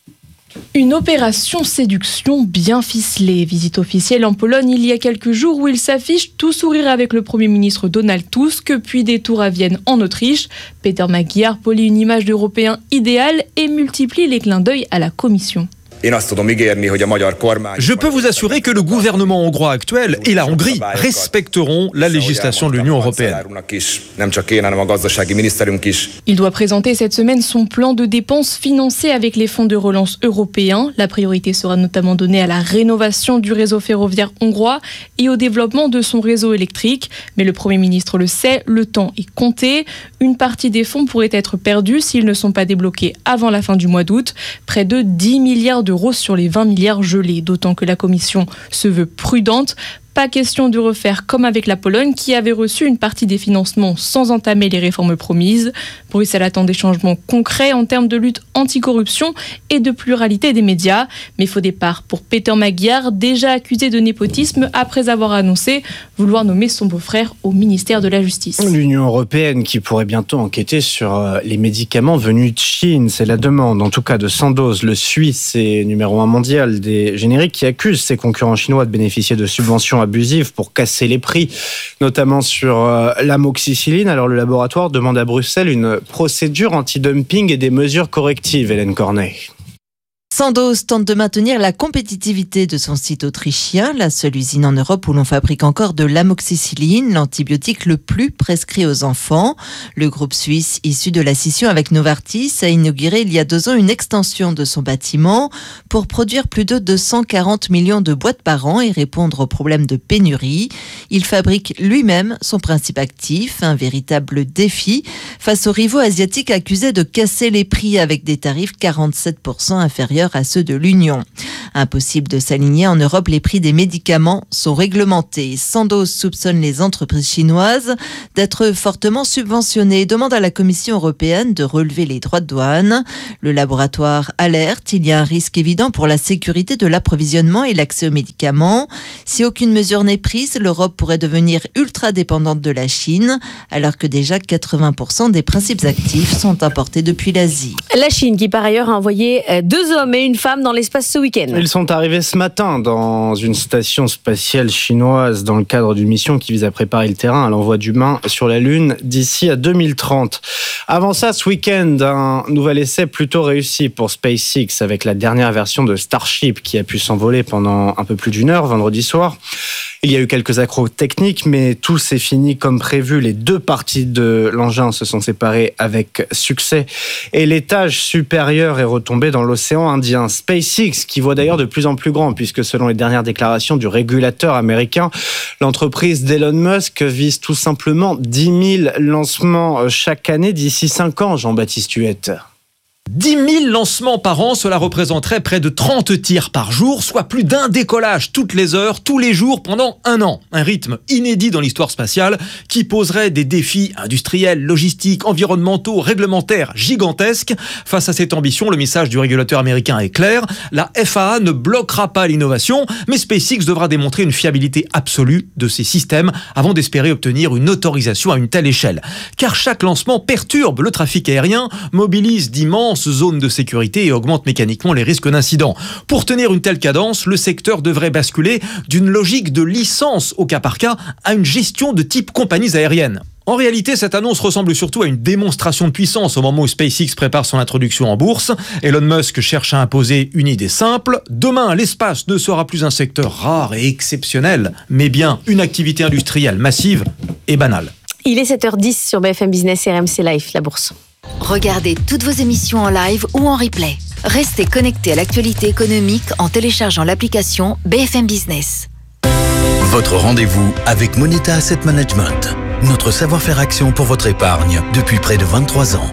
Une opération séduction bien ficelée. Visite officielle en Pologne il y a quelques jours où il s'affiche tout sourire avec le Premier ministre Donald Tusk, puis détour à Vienne en Autriche. Peter Magyar polie une image d'Européen idéal et multiplie les clins d'œil à la Commission. Je peux vous assurer que le gouvernement hongrois actuel et la Hongrie respecteront la législation de l'Union européenne. Il doit présenter cette semaine son plan de dépenses financé avec les fonds de relance européens. La priorité sera notamment donnée à la rénovation du réseau ferroviaire hongrois et au développement de son réseau électrique. Mais le Premier ministre le sait, le temps est compté. Une partie des fonds pourrait être perdue s'ils ne sont pas débloqués avant la fin du mois d'août. Près de dix milliards d'euros sur les vingt milliards gelés, d'autant que la Commission se veut prudente. Pas question de refaire comme avec la Pologne qui avait reçu une partie des financements sans entamer les réformes promises. Bruxelles attend des changements concrets en termes de lutte anticorruption et de pluralité des médias. Mais faux départ pour Peter Magyar, déjà accusé de népotisme après avoir annoncé vouloir nommer son beau-frère au ministère de la Justice. L'Union européenne qui pourrait bientôt enquêter sur les médicaments venus de Chine, c'est la demande en tout cas de Sandoz, le Suisse et numéro un mondial des génériques qui accuse ses concurrents chinois de bénéficier de subventions abusives pour casser les prix, notamment sur euh, l'amoxicilline. Alors le laboratoire demande à Bruxelles une procédure anti-dumping et des mesures correctives, Hélène Cornet. Sandoz tente de maintenir la compétitivité de son site autrichien, la seule usine en Europe où l'on fabrique encore de l'amoxicilline, l'antibiotique le plus prescrit aux enfants. Le groupe suisse, issu de la scission avec Novartis, a inauguré il y a deux ans une extension de son bâtiment pour produire plus de deux cent quarante millions de boîtes par an et répondre aux problèmes de pénurie. Il fabrique lui-même son principe actif, un véritable défi face aux rivaux asiatiques accusés de casser les prix avec des tarifs quarante-sept pour cent inférieurs à ceux de l'Union. Impossible de s'aligner en Europe, les prix des médicaments sont réglementés. Sandoz soupçonne les entreprises chinoises d'être fortement subventionnées et demande à la Commission européenne de relever les droits de douane. Le laboratoire alerte, il y a un risque évident pour la sécurité de l'approvisionnement et l'accès aux médicaments. Si aucune mesure n'est prise, l'Europe pourrait devenir ultra dépendante de la Chine, alors que déjà quatre-vingts pour cent des principes actifs sont importés depuis l'Asie. La Chine qui par ailleurs a envoyé deux hommes et une femme dans l'espace ce week-end. Ils sont arrivés ce matin dans une station spatiale chinoise dans le cadre d'une mission qui vise à préparer le terrain à l'envoi d'humains sur la Lune d'ici à deux mille trente. Avant ça, ce week-end, un nouvel essai plutôt réussi pour SpaceX avec la dernière version de Starship qui a pu s'envoler pendant un peu plus d'une heure vendredi soir. Il y a eu quelques accros techniques, mais tout s'est fini comme prévu. Les deux parties de l'engin se sont séparées avec succès et l'étage supérieur est retombé dans l'océan Indien. SpaceX, qui voit d'ailleurs de plus en plus grand, puisque selon les dernières déclarations du régulateur américain, l'entreprise d'Elon Musk vise tout simplement dix mille lancements chaque année d'ici cinq ans, Jean-Baptiste Huette. dix mille lancements par an, cela représenterait près de trente tirs par jour, soit plus d'un décollage toutes les heures, tous les jours, pendant un an. Un rythme inédit dans l'histoire spatiale qui poserait des défis industriels, logistiques, environnementaux, réglementaires gigantesques. Face à cette ambition, le message du régulateur américain est clair. La F A A ne bloquera pas l'innovation, mais SpaceX devra démontrer une fiabilité absolue de ses systèmes avant d'espérer obtenir une autorisation à une telle échelle. Car chaque lancement perturbe le trafic aérien, mobilise d'immenses zone de sécurité et augmente mécaniquement les risques d'incidents. Pour tenir une telle cadence, le secteur devrait basculer d'une logique de licence au cas par cas à une gestion de type compagnies aériennes. En réalité, cette annonce ressemble surtout à une démonstration de puissance au moment où SpaceX prépare son introduction en bourse. Elon Musk cherche à imposer une idée simple. Demain, l'espace ne sera plus un secteur rare et exceptionnel, mais bien une activité industrielle massive et banale. Il est sept heures dix sur B F M Business et R M C Live, la bourse. Regardez toutes vos émissions en live ou en replay. Restez connectés à l'actualité économique en téléchargeant l'application B F M Business. Votre rendez-vous avec Moneta Asset Management. Notre savoir-faire action pour votre épargne depuis près de vingt-trois ans.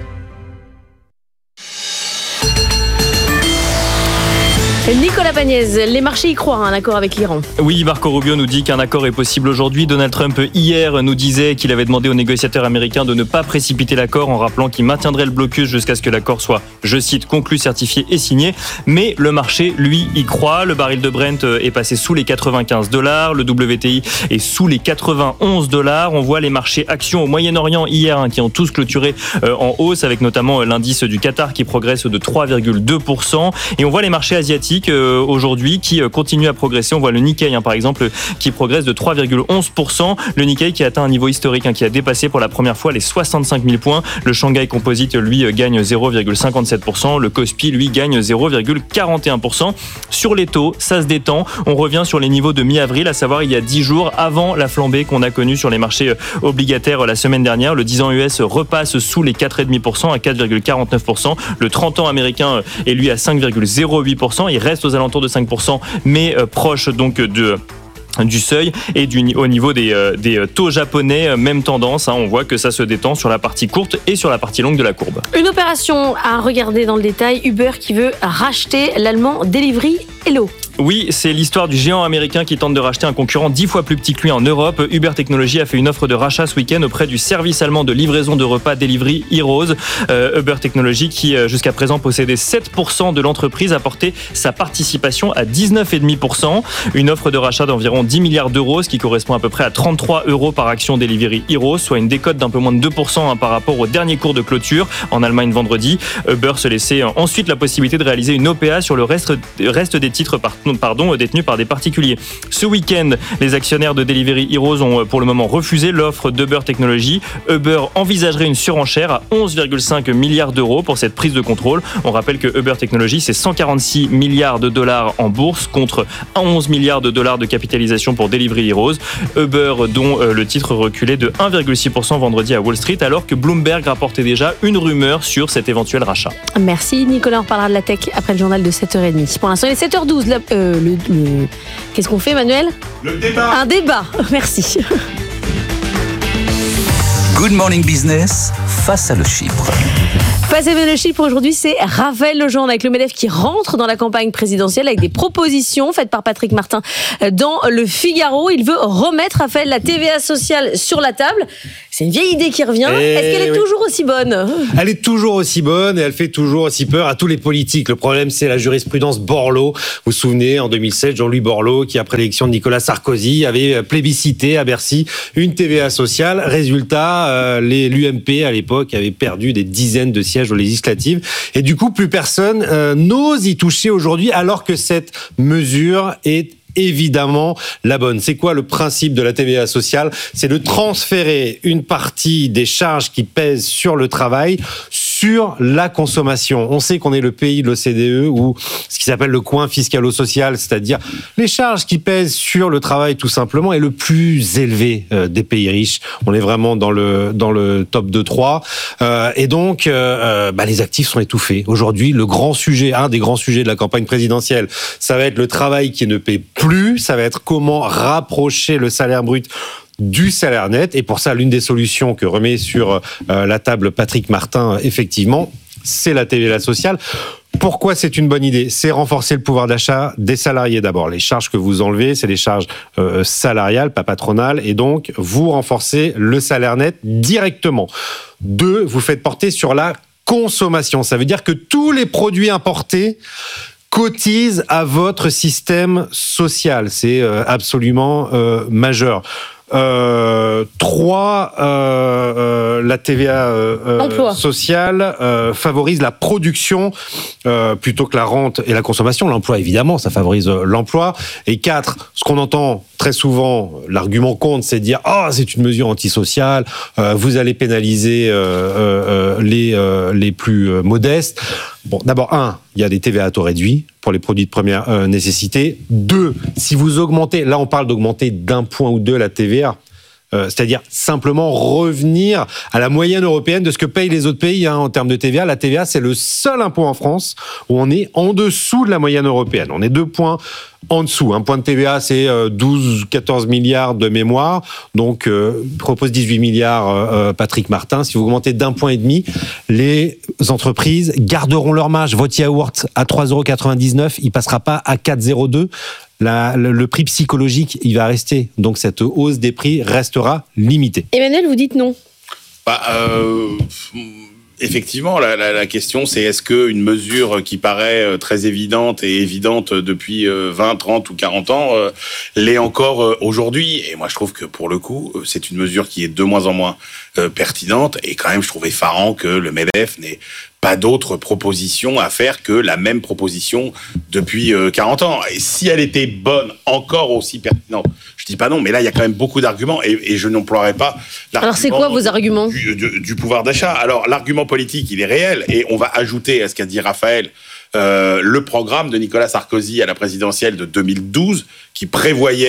Nicolas Pagnès, les marchés y croient à un accord avec l'Iran. Oui, Marco Rubio nous dit qu'un accord est possible aujourd'hui. Donald Trump, hier, nous disait qu'il avait demandé aux négociateurs américains de ne pas précipiter l'accord en rappelant qu'il maintiendrait le blocus jusqu'à ce que l'accord soit, je cite, conclu, certifié et signé. Mais le marché, lui, y croit. Le baril de Brent est passé sous les quatre-vingt-quinze dollars. Le W T I est sous les quatre-vingt-onze dollars. On voit les marchés actions au Moyen-Orient hier hein, qui ont tous clôturé euh, en hausse avec notamment l'indice du Qatar qui progresse de trois virgule deux pour cent. Et on voit les marchés asiatiques aujourd'hui qui continue à progresser. On voit le Nikkei hein, par exemple qui progresse de trois virgule onze pour cent. Le Nikkei qui a atteint un niveau historique hein, qui a dépassé pour la première fois les soixante-cinq mille points. Le Shanghai Composite lui gagne zéro virgule cinquante-sept pour cent. Le Kospi lui gagne zéro virgule quarante et un pour cent. Sur les taux, ça se détend. On revient sur les niveaux de mi-avril, à savoir il y a dix jours avant la flambée qu'on a connue sur les marchés obligataires la semaine dernière. Le dix ans U S repasse sous les quatre virgule cinq pour cent à quatre virgule quarante-neuf pour cent. Le trente ans américain est lui à cinq virgule zéro huit pour cent. Il reste aux alentours de cinq pour cent, mais euh, proche donc de du seuil et du, au niveau des, euh, des taux japonais, même tendance, hein, on voit que ça se détend sur la partie courte et sur la partie longue de la courbe. Une opération à regarder dans le détail, Uber qui veut racheter l'allemand Delivery Hero. Oui, c'est l'histoire du géant américain qui tente de racheter un concurrent dix fois plus petit que lui en Europe. Uber Technologies a fait une offre de rachat ce week-end auprès du service allemand de livraison de repas Delivery Heroes. Euh, Uber Technologies qui jusqu'à présent possédait sept pour cent de l'entreprise a porté sa participation à dix-neuf virgule cinq pour cent. Une offre de rachat d'environ dix milliards d'euros, ce qui correspond à peu près à trente-trois euros par action Delivery Heroes, soit une décote d'un peu moins de deux pour cent hein, par rapport au dernier cours de clôture en Allemagne vendredi. Uber se laissait ensuite la possibilité de réaliser une O P A sur le reste, reste des titres par pardon, détenus par des particuliers. Ce week-end, les actionnaires de Delivery Heroes ont pour le moment refusé l'offre d'Uber Technologies. Uber envisagerait une surenchère à onze virgule cinq milliards d'euros pour cette prise de contrôle. On rappelle que Uber Technologies, c'est cent quarante-six milliards de dollars en bourse contre onze milliards de dollars de capitalisation pour Delivery Heroes. Uber, dont le titre reculait de un virgule six pour cent vendredi à Wall Street, alors que Bloomberg rapportait déjà une rumeur sur cet éventuel rachat. Merci Nicolas, on parlera de la tech après le journal de sept heures trente. Pour l'instant, il est sept heures douze. La, euh, le, le... Qu'est-ce qu'on fait, Manuel ? Le débat. Un débat, merci. Good Morning Business, face à le Chypre. Face à le Chypre, aujourd'hui, c'est Raphaël Legendre avec le MEDEF qui rentre dans la campagne présidentielle avec des propositions faites par Patrick Martin dans le Figaro. Il veut remettre, Raphaël, la T V A sociale sur la table. C'est une vieille idée qui revient. Et Est-ce qu'elle est oui. toujours aussi bonne ? Elle est toujours aussi bonne et elle fait toujours aussi peur à tous les politiques. Le problème, c'est la jurisprudence Borloo. Vous vous souvenez, en deux mille sept, Jean-Louis Borloo, qui après l'élection de Nicolas Sarkozy, avait plébiscité à Bercy une T V A sociale. Résultat, euh, les, l'U M P, à l'époque, avait perdu des dizaines de sièges aux législatives. Et du coup, plus personne euh, n'ose y toucher aujourd'hui, alors que cette mesure est évidemment la bonne. C'est quoi le principe de la T V A sociale ? C'est de transférer une partie des charges qui pèsent sur le travail sur la consommation. On sait qu'on est le pays de l'O C D E où ce qui s'appelle le coin fiscalo-social, c'est-à-dire les charges qui pèsent sur le travail tout simplement, est le plus élevé euh, des pays riches. On est vraiment dans le dans le top deux trois. Euh, et donc, euh, bah, les actifs sont étouffés. Aujourd'hui, le grand sujet, un des grands sujets de la campagne présidentielle, ça va être le travail qui ne paie plus. Ça va être comment rapprocher le salaire brut du salaire net. Et pour ça, l'une des solutions que remet sur euh, la table Patrick Martin, effectivement, c'est la T V A sociale. Pourquoi c'est une bonne idée ? C'est renforcer le pouvoir d'achat des salariés d'abord. Les charges que vous enlevez, c'est les charges euh, salariales, pas patronales, et donc vous renforcez le salaire net directement. Deux, vous faites porter sur la consommation. Ça veut dire que tous les produits importés cotisent à votre système social. C'est euh, absolument euh, majeur. Euh, trois, euh, euh, la T V A euh, sociale euh, favorise la production euh, plutôt que la rente et la consommation. L'emploi, évidemment, ça favorise euh, l'emploi. Et quatre, ce qu'on entend très souvent, l'argument contre, c'est de dire « Ah, oh, c'est une mesure antisociale, euh, vous allez pénaliser euh, euh, les, euh, les plus euh, modestes ». Bon, d'abord, un, il y a des T V A à taux réduit pour les produits de première euh, nécessité. Deux, si vous augmentez, là on parle d'augmenter d'un point ou deux la T V A, euh, c'est-à-dire simplement revenir à la moyenne européenne de ce que payent les autres pays hein, en termes de T V A. La T V A, c'est le seul impôt en France où on est en dessous de la moyenne européenne. On est deux points en dessous. Un point de T V A, c'est douze quatorze milliards de mémoire. Donc, euh, propose dix-huit milliards euh, Patrick Martin. Si vous augmentez d'un point et demi, les entreprises garderont leur marge. Votre yaourt à trois euros quatre-vingt-dix-neuf, il passera pas à quatre euros zéro deux. La, le, le prix psychologique, il va rester. Donc, cette hausse des prix restera limitée. Emmanuel, vous dites non. Bah, euh... Effectivement, la, la, la question, c'est est-ce qu'une mesure qui paraît très évidente et évidente depuis vingt, trente ou quarante ans euh, l'est encore aujourd'hui ? Et moi, je trouve que pour le coup, c'est une mesure qui est de moins en moins euh, pertinente. Et quand même, je trouve effarant que le MEDEF n'ait pas d'autres propositions à faire que la même proposition depuis euh, quarante ans. Et si elle était bonne, encore aussi pertinente, je dis pas non, mais là, il y a quand même beaucoup d'arguments et, et je n'emploierai pas l'argument. Alors, c'est quoi vos arguments ? du, du, du pouvoir d'achat. Alors, l'argument politique, il est réel et on va ajouter à ce qu'a dit Raphaël euh, le programme de Nicolas Sarkozy à la présidentielle de deux mille douze qui prévoyait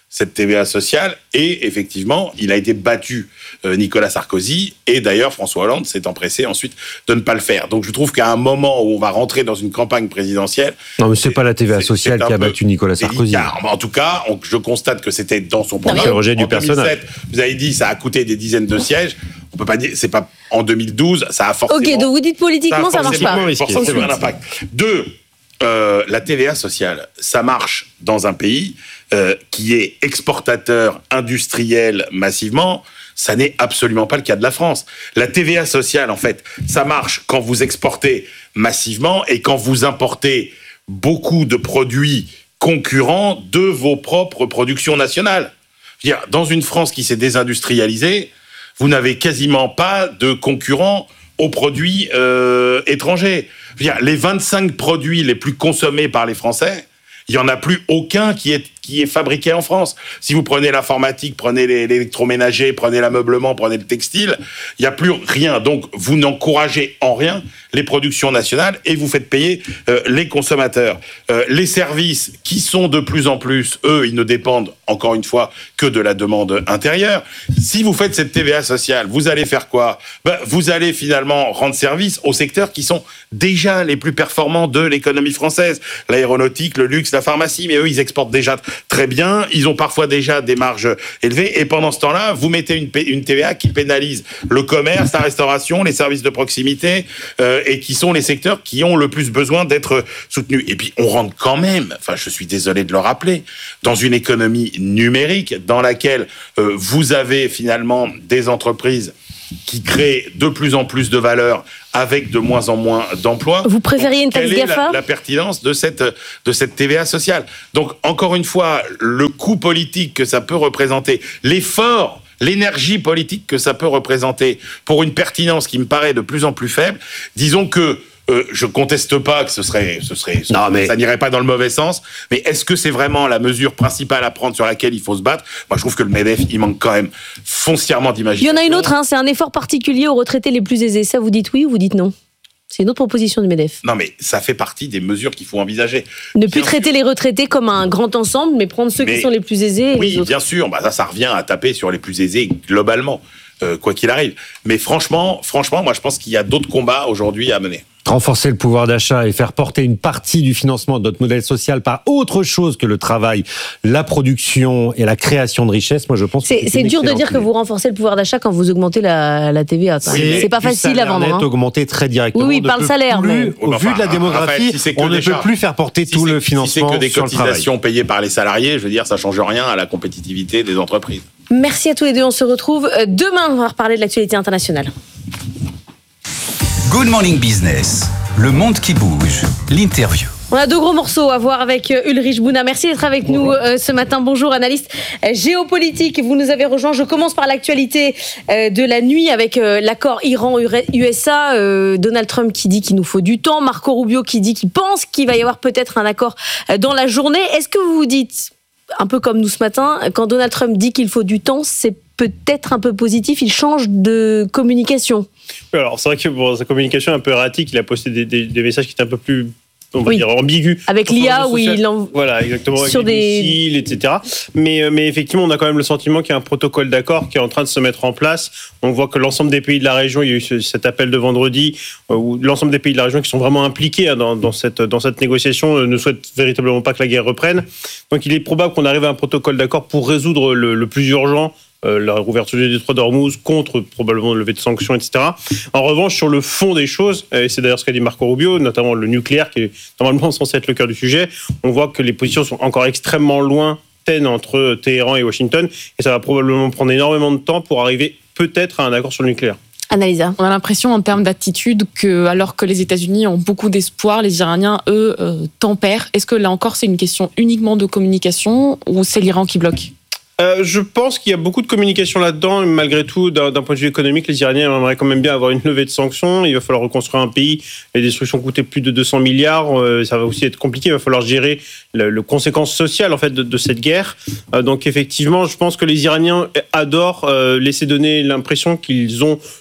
cette T V A sociale, et effectivement, il a été battu, euh, Nicolas Sarkozy, et d'ailleurs François Hollande s'est empressé ensuite de ne pas le faire. Donc je trouve qu'à un moment où on va rentrer dans une campagne présidentielle... Non, mais c'est pas la T V A sociale qui a battu Nicolas Sarkozy. Délicat. En tout cas, on, je constate que c'était dans son programme. C'est le rejet du en deux mille sept, personnage. vous avez dit, ça a coûté des dizaines de sièges. On peut pas dire, c'est pas en deux mille douze, ça a forcément... Ok, donc vous dites politiquement, ça, ça marche pas. Forcément, forcément un impact. Deux, euh, la T V A sociale, ça marche dans un pays euh, qui est exportateur industriel massivement. Ça n'est absolument pas le cas de la France. La T V A sociale, en fait, ça marche quand vous exportez massivement et quand vous importez beaucoup de produits concurrents de vos propres productions nationales. Je veux dire, dans une France qui s'est désindustrialisée, vous n'avez quasiment pas de concurrents aux produits euh, étrangers. Je veux dire, les vingt-cinq produits les plus consommés par les Français, il n'y en a plus aucun qui est, qui est fabriqué en France. Si vous prenez l'informatique, prenez l'électroménager, prenez l'ameublement, prenez le textile, il n'y a plus rien. Donc, vous n'encouragez en rien les productions nationales et vous faites payer euh, les consommateurs. Euh, les services qui sont de plus en plus, eux, ils ne dépendent, encore une fois, que de la demande intérieure. Si vous faites cette T V A sociale, vous allez faire quoi ? Ben, vous allez finalement rendre service aux secteurs qui sont déjà les plus performants de l'économie française. L'aéronautique, le luxe, la pharmacie, mais eux, ils exportent déjà très bien. Ils ont parfois déjà des marges élevées. Et pendant ce temps-là, vous mettez une, une T V A qui pénalise le commerce, la restauration, les services de proximité, euh, et qui sont les secteurs qui ont le plus besoin d'être soutenus. Et puis, on rentre quand même, enfin, je suis désolé de le rappeler, dans une économie numérique dans laquelle euh, vous avez finalement des entreprises qui créent de plus en plus de valeur avec de moins en moins d'emplois. Vous préfériez une taxe GAFA ? Quelle est la, GAFA la pertinence de cette, de cette T V A sociale ? Donc, encore une fois, le coût politique que ça peut représenter, l'effort, l'énergie politique que ça peut représenter pour une pertinence qui me paraît de plus en plus faible, disons que Euh, je conteste pas que ce serait, ce serait, ce non, mais... ça n'irait pas dans le mauvais sens. Mais est-ce que c'est vraiment la mesure principale à prendre sur laquelle il faut se battre ? Moi, je trouve que le MEDEF, il manque quand même foncièrement d'imagination. Il y en a une autre, hein, c'est un effort particulier aux retraités les plus aisés. Ça, vous dites oui ou vous dites non ? C'est une autre proposition du MEDEF. Non, mais ça fait partie des mesures qu'il faut envisager. Ne plus bien traiter sûr. les retraités comme un grand ensemble, mais prendre ceux mais, qui sont les plus aisés. Et oui, les autres. Bien sûr. Bah, ça, ça revient à taper sur les plus aisés globalement, euh, quoi qu'il arrive. Mais franchement, franchement, moi, je pense qu'il y a d'autres combats aujourd'hui à mener. Renforcer le pouvoir d'achat et faire porter une partie du financement de notre modèle social par autre chose que le travail, la production et la création de richesse, moi je pense c'est, que c'est, c'est dur de dire idée. que vous renforcez le pouvoir d'achat quand vous augmentez la, la T V A. Oui, c'est pas facile à vendre. Net hein. augmenté très directement. Oui, oui, par le salaire. Plus, mais... Au vu de la démographie, Raphaël, si on ne peut plus faire porter si tout le financement si c'est que des sur le travail. cotisations payées par les salariés, je veux dire, ça change rien à la compétitivité des entreprises. Merci à tous les deux. On se retrouve demain. On va reparler de l'actualité internationale. Good Morning Business, le monde qui bouge, l'interview. On a deux gros morceaux à voir avec Ulrich Bouna. Merci d'être avec Bonjour. nous euh, ce matin. Bonjour, analyste euh, géopolitique. Vous nous avez rejoint. Je commence par l'actualité euh, de la nuit avec euh, l'accord Iran-U S A. Euh, Donald Trump qui dit qu'il nous faut du temps. Marco Rubio qui dit qu'il pense qu'il va y avoir peut-être un accord euh, dans la journée. Est-ce que vous vous dites, un peu comme nous ce matin, quand Donald Trump dit qu'il faut du temps, c'est peut-être un peu positif, il change de communication. Alors, c'est vrai que bon, sa communication est un peu erratique. Il a posté des, des, des messages qui étaient un peu plus, on va oui. dire, ambigus. Avec l'I A, oui, il en... Voilà, exactement, sur avec des les missiles, et cetera. Mais, mais effectivement, on a quand même le sentiment qu'il y a un protocole d'accord qui est en train de se mettre en place. On voit que l'ensemble des pays de la région, il y a eu ce, cet appel de vendredi, où l'ensemble des pays de la région qui sont vraiment impliqués dans, dans, cette, dans cette négociation ne souhaitent véritablement pas que la guerre reprenne. Donc, il est probable qu'on arrive à un protocole d'accord pour résoudre le, le plus urgent, Euh, la rouverture du détroit d'Ormuz contre probablement le levée de sanctions, et cetera. En revanche, sur le fond des choses, et c'est d'ailleurs ce qu'a dit Marco Rubio, notamment le nucléaire, qui est normalement censé être le cœur du sujet, on voit que les positions sont encore extrêmement lointaines entre Téhéran et Washington, et ça va probablement prendre énormément de temps pour arriver peut-être à un accord sur le nucléaire. Analysa. On a l'impression en termes d'attitude que, alors que les États-Unis ont beaucoup d'espoir, les Iraniens, eux, euh, tempèrent. Est-ce que là encore, c'est une question uniquement de communication ou c'est l'Iran qui bloque ? Euh, je pense qu'il y a beaucoup de communication là-dedans. Malgré tout, d'un, d'un point de vue économique, les Iraniens aimeraient quand même bien avoir une levée de sanctions. Il va falloir reconstruire un pays. Les destructions coûtaient plus de deux cents milliards. Euh, ça va aussi être compliqué. Il va falloir gérer le, le conséquences sociales en fait de, de cette guerre. Euh, donc effectivement, je pense que les Iraniens adorent euh, laisser donner l'impression qu'ils ont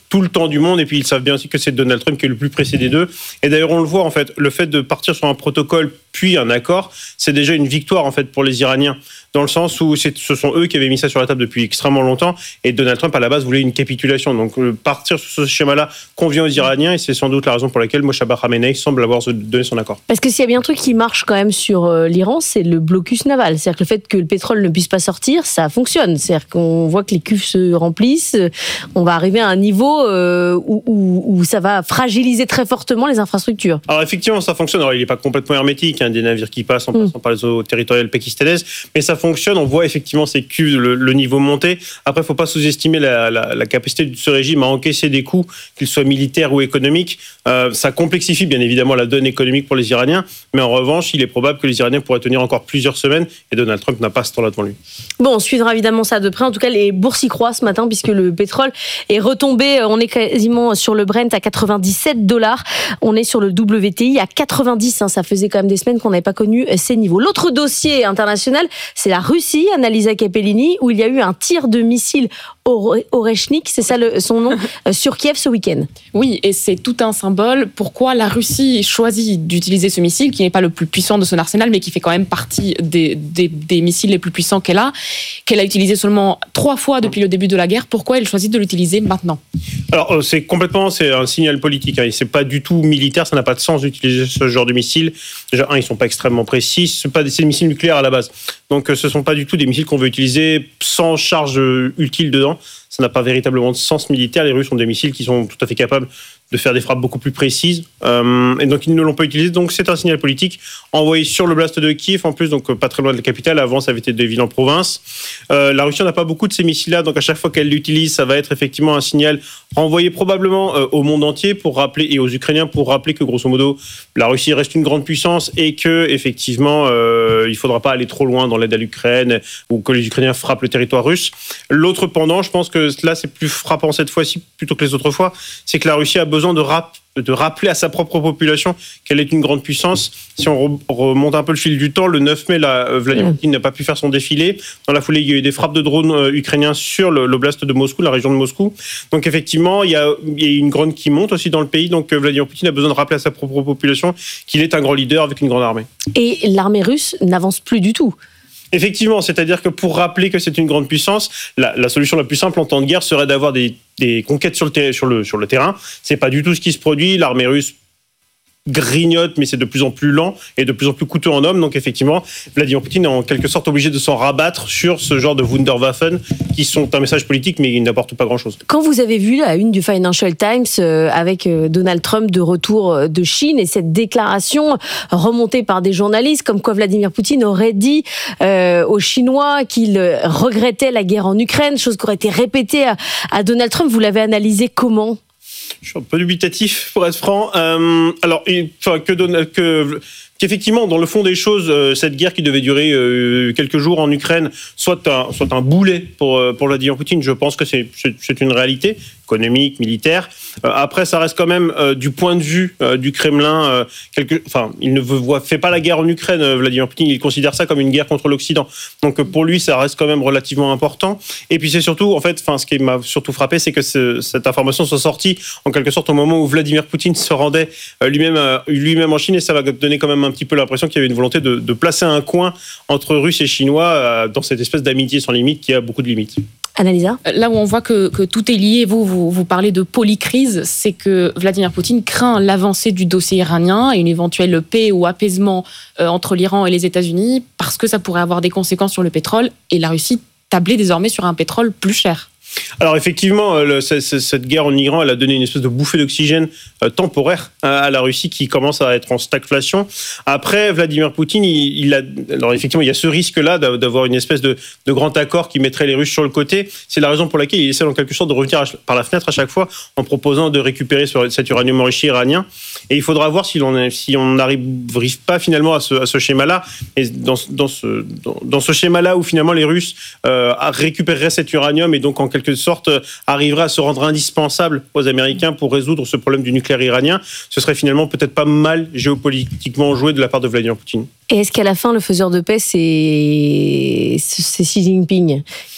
tout le temps du monde. Et puis, ils savent bien aussi que c'est Donald Trump qui est le plus pressé des deux. Et d'ailleurs, on le voit, en fait, le fait de partir sur un protocole puis un accord, c'est déjà une victoire, en fait, pour les Iraniens. Dans le sens où c'est, ce sont eux qui avaient mis ça sur la table depuis extrêmement longtemps. Et Donald Trump, à la base, voulait une capitulation. Donc, euh, partir sur ce schéma-là convient aux Iraniens. Et c'est sans doute la raison pour laquelle Mojtaba Khamenei semble avoir donné son accord. Parce que s'il y a bien un truc qui marche quand même sur euh, l'Iran, c'est le blocus naval. C'est-à-dire que le fait que le pétrole ne puisse pas sortir, ça fonctionne. C'est-à-dire qu'on voit que les cuves se remplissent. On va arriver à un niveau euh, où, où, où ça va fragiliser très fortement les infrastructures. Alors, effectivement, ça fonctionne. Alors, il n'est pas complètement hermétique, hein, des navires qui passent en mmh. passant par les eaux territoriales pakistanaises. Mais ça fonctionne. On voit effectivement ces cuves, le, le niveau monter. Après, il ne faut pas sous-estimer la, la, la capacité de ce régime à encaisser des coups, qu'ils soient militaires ou économiques. Euh, ça complexifie bien évidemment la donne économique pour les Iraniens. Mais en revanche, il est probable que les Iraniens pourraient tenir encore plusieurs semaines. Et Donald Trump n'a pas ce temps-là devant lui. Bon, on suivra évidemment ça de près. En tout cas, les bourses y croient ce matin puisque le pétrole est retombé. On est quasiment sur le Brent à quatre-vingt-dix-sept dollars. On est sur le W T I à quatre-vingt-dix. Hein. Ça faisait quand même des semaines qu'on n'avait pas connu ces niveaux. L'autre dossier international, c'est la Russie, Annalisa Capellini, où il y a eu un tir de missile Oreshnik, c'est ça le, son nom, sur Kiev ce week-end. Oui, et c'est tout un symbole. Pourquoi la Russie choisit d'utiliser ce missile, qui n'est pas le plus puissant de son arsenal, mais qui fait quand même partie des, des, des missiles les plus puissants qu'elle a, qu'elle a utilisé seulement trois fois depuis le début de la guerre. Pourquoi elle choisit de l'utiliser maintenant ? Alors, c'est complètement, c'est un signal politique. Hein. C'est pas du tout militaire, ça n'a pas de sens d'utiliser ce genre de missiles. Déjà, un, ils sont pas extrêmement précis. C'est pas des, c'est des missiles nucléaires à la base. Donc, ce sont pas du tout des missiles qu'on veut utiliser sans charge utile dedans. Ça n'a pas véritablement de sens militaire. Les Russes ont des missiles qui sont tout à fait capables de faire des frappes beaucoup plus précises. Euh, et donc, ils ne l'ont pas utilisé. Donc, c'est un signal politique envoyé sur l'oblast de Kiev, en plus, donc pas très loin de la capitale. Avant, ça avait été des villes en province. Euh, la Russie n'a pas beaucoup de ces missiles-là. Donc, à chaque fois qu'elle l'utilise, ça va être effectivement un signal renvoyé probablement euh, au monde entier pour rappeler, et aux Ukrainiens pour rappeler que, grosso modo, la Russie reste une grande puissance et que, effectivement, euh, il ne faudra pas aller trop loin dans l'aide à l'Ukraine ou que les Ukrainiens frappent le territoire russe. L'autre pendant, je pense que là, c'est plus frappant cette fois-ci plutôt que les autres fois, c'est que la Russie a besoin de, rap- de rappeler à sa propre population qu'elle est une grande puissance. Si on re- remonte un peu le fil du temps, le neuf mai, là, Vladimir Poutine n'a pas pu faire son défilé. Dans la foulée, il y a eu des frappes de drones euh, ukrainiens sur le, l'oblast de Moscou, la région de Moscou. Donc effectivement, il y a, il y a une grogne qui monte aussi dans le pays. Donc euh, Vladimir Poutine a besoin de rappeler à sa propre population qu'il est un grand leader avec une grande armée. Et l'armée russe n'avance plus du tout. Effectivement, c'est-à-dire que pour rappeler que c'est une grande puissance, la, la solution la plus simple en temps de guerre serait d'avoir des, des conquêtes sur le, ter- sur, le, sur le terrain. C'est pas du tout ce qui se produit. L'armée russe grignote, mais c'est de plus en plus lent et de plus en plus coûteux en hommes. Donc effectivement, Vladimir Poutine est en quelque sorte obligé de s'en rabattre sur ce genre de Wunderwaffen qui sont un message politique mais qui n'apportent pas grand-chose. Quand vous avez vu la une du Financial Times euh, avec euh, Donald Trump de retour de Chine et cette déclaration remontée par des journalistes comme quoi Vladimir Poutine aurait dit euh, aux Chinois qu'il regrettait la guerre en Ukraine, chose qui aurait été répétée à, à Donald Trump, vous l'avez analysé comment ? Je suis un peu dubitatif, pour être franc. Euh, alors, il, enfin, que, Donald, que qu'effectivement, dans le fond des choses, euh, cette guerre qui devait durer euh, quelques jours en Ukraine soit un, soit un boulet pour, euh, pour Vladimir Poutine, je pense que c'est, c'est, c'est une réalité économique, militaire. Euh, après, ça reste quand même euh, du point de vue euh, du Kremlin. Euh, quelque, enfin, il ne voit, fait pas la guerre en Ukraine, euh, Vladimir Poutine. Il considère ça comme une guerre contre l'Occident. Donc, euh, pour lui, ça reste quand même relativement important. Et puis, c'est surtout, en fait, enfin, ce qui m'a surtout frappé, c'est que ce, cette information soit sortie en quelque sorte au moment où Vladimir Poutine se rendait euh, lui-même, euh, lui-même en Chine, et ça va donner quand même un petit peu l'impression qu'il y avait une volonté de, de placer un coin entre Russes et Chinois euh, dans cette espèce d'amitié sans limite qui a beaucoup de limites. Annalisa ? Là où on voit que, que tout est lié, vous, vous, vous parlez de polycrise, c'est que Vladimir Poutine craint l'avancée du dossier iranien et une éventuelle paix ou apaisement euh, entre l'Iran et les États-Unis parce que ça pourrait avoir des conséquences sur le pétrole et la Russie tablait désormais sur un pétrole plus cher. Alors effectivement, le, c- c- cette guerre en Iran, elle a donné une espèce de bouffée d'oxygène euh, temporaire à, à la Russie qui commence à être en stagflation. Après, Vladimir Poutine, il, il a, alors effectivement, il y a ce risque-là d'avoir une espèce de, de grand accord qui mettrait les Russes sur le côté. C'est la raison pour laquelle il essaie en quelque sorte de revenir à, par la fenêtre à chaque fois en proposant de récupérer sur cet uranium enrichi iranien. Et il faudra voir si on si on n'arrive pas finalement à ce, à ce schéma-là. Et dans, dans ce dans, dans ce schéma-là où finalement les Russes euh, récupéreraient cet uranium et donc en quelque sorte euh, arriveraient à se rendre indispensables aux Américains pour résoudre ce problème du nucléaire iranien, ce serait finalement peut-être pas mal géopolitiquement joué de la part de Vladimir Poutine. Et est-ce qu'à la fin, le faiseur de paix, c'est, c'est Xi Jinping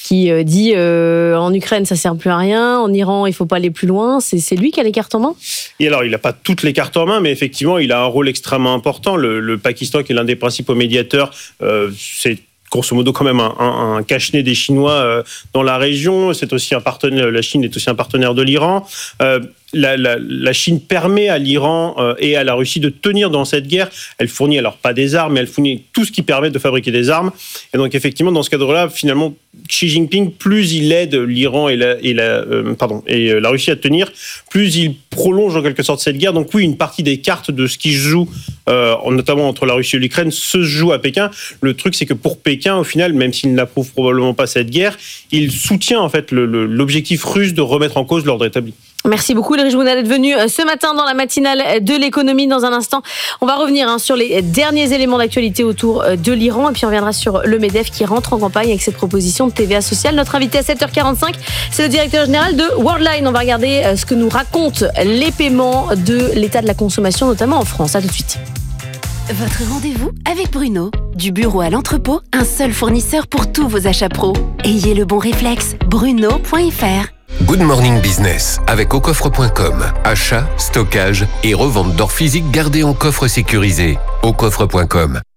qui euh, dit euh, en Ukraine ça sert plus à rien, en Iran il faut pas aller plus loin. C'est, c'est lui qui a les cartes en main. Et alors, il n'a pas toutes les cartes en main, mais effectivement, il a un rôle extrêmement important. Le, le Pakistan, qui est l'un des principaux médiateurs, euh, c'est grosso modo quand même un, un, un cache-nez des Chinois euh, dans la région. C'est aussi un partenaire. La Chine est aussi un partenaire de l'Iran. Euh, La, la, la Chine permet à l'Iran euh, et à la Russie de tenir dans cette guerre. Elle fournit alors pas des armes, mais elle fournit tout ce qui permet de fabriquer des armes. Et donc effectivement, dans ce cadre-là, finalement, Xi Jinping, plus il aide l'Iran et la, et la, euh, pardon, et la Russie à tenir, plus il prolonge en quelque sorte cette guerre. Donc oui, une partie des cartes de ce qui se joue, euh, notamment entre la Russie et l'Ukraine, se joue à Pékin. Le truc, c'est que pour Pékin, au final, même s'il n'approuve probablement pas cette guerre, il soutient en fait le, le, l'objectif russe de remettre en cause l'ordre établi. Merci beaucoup, Ulrich Bouna, d'être venu ce matin dans la matinale de l'économie. Dans un instant, on va revenir hein, sur les derniers éléments d'actualité autour de l'Iran. Et puis, on reviendra sur le MEDEF qui rentre en campagne avec cette proposition de T V A sociale. Notre invité à sept heures quarante-cinq, c'est le directeur général de Worldline. On va regarder ce que nous racontent les paiements de l'état de la consommation, notamment en France. À tout de suite. Votre rendez-vous avec Bruno. Du bureau à l'entrepôt, un seul fournisseur pour tous vos achats pro. Ayez le bon réflexe, bruno point f r. Good Morning Business avec au coffre point com. Achat, stockage et revente d'or physique gardé en coffre sécurisé. au coffre point com.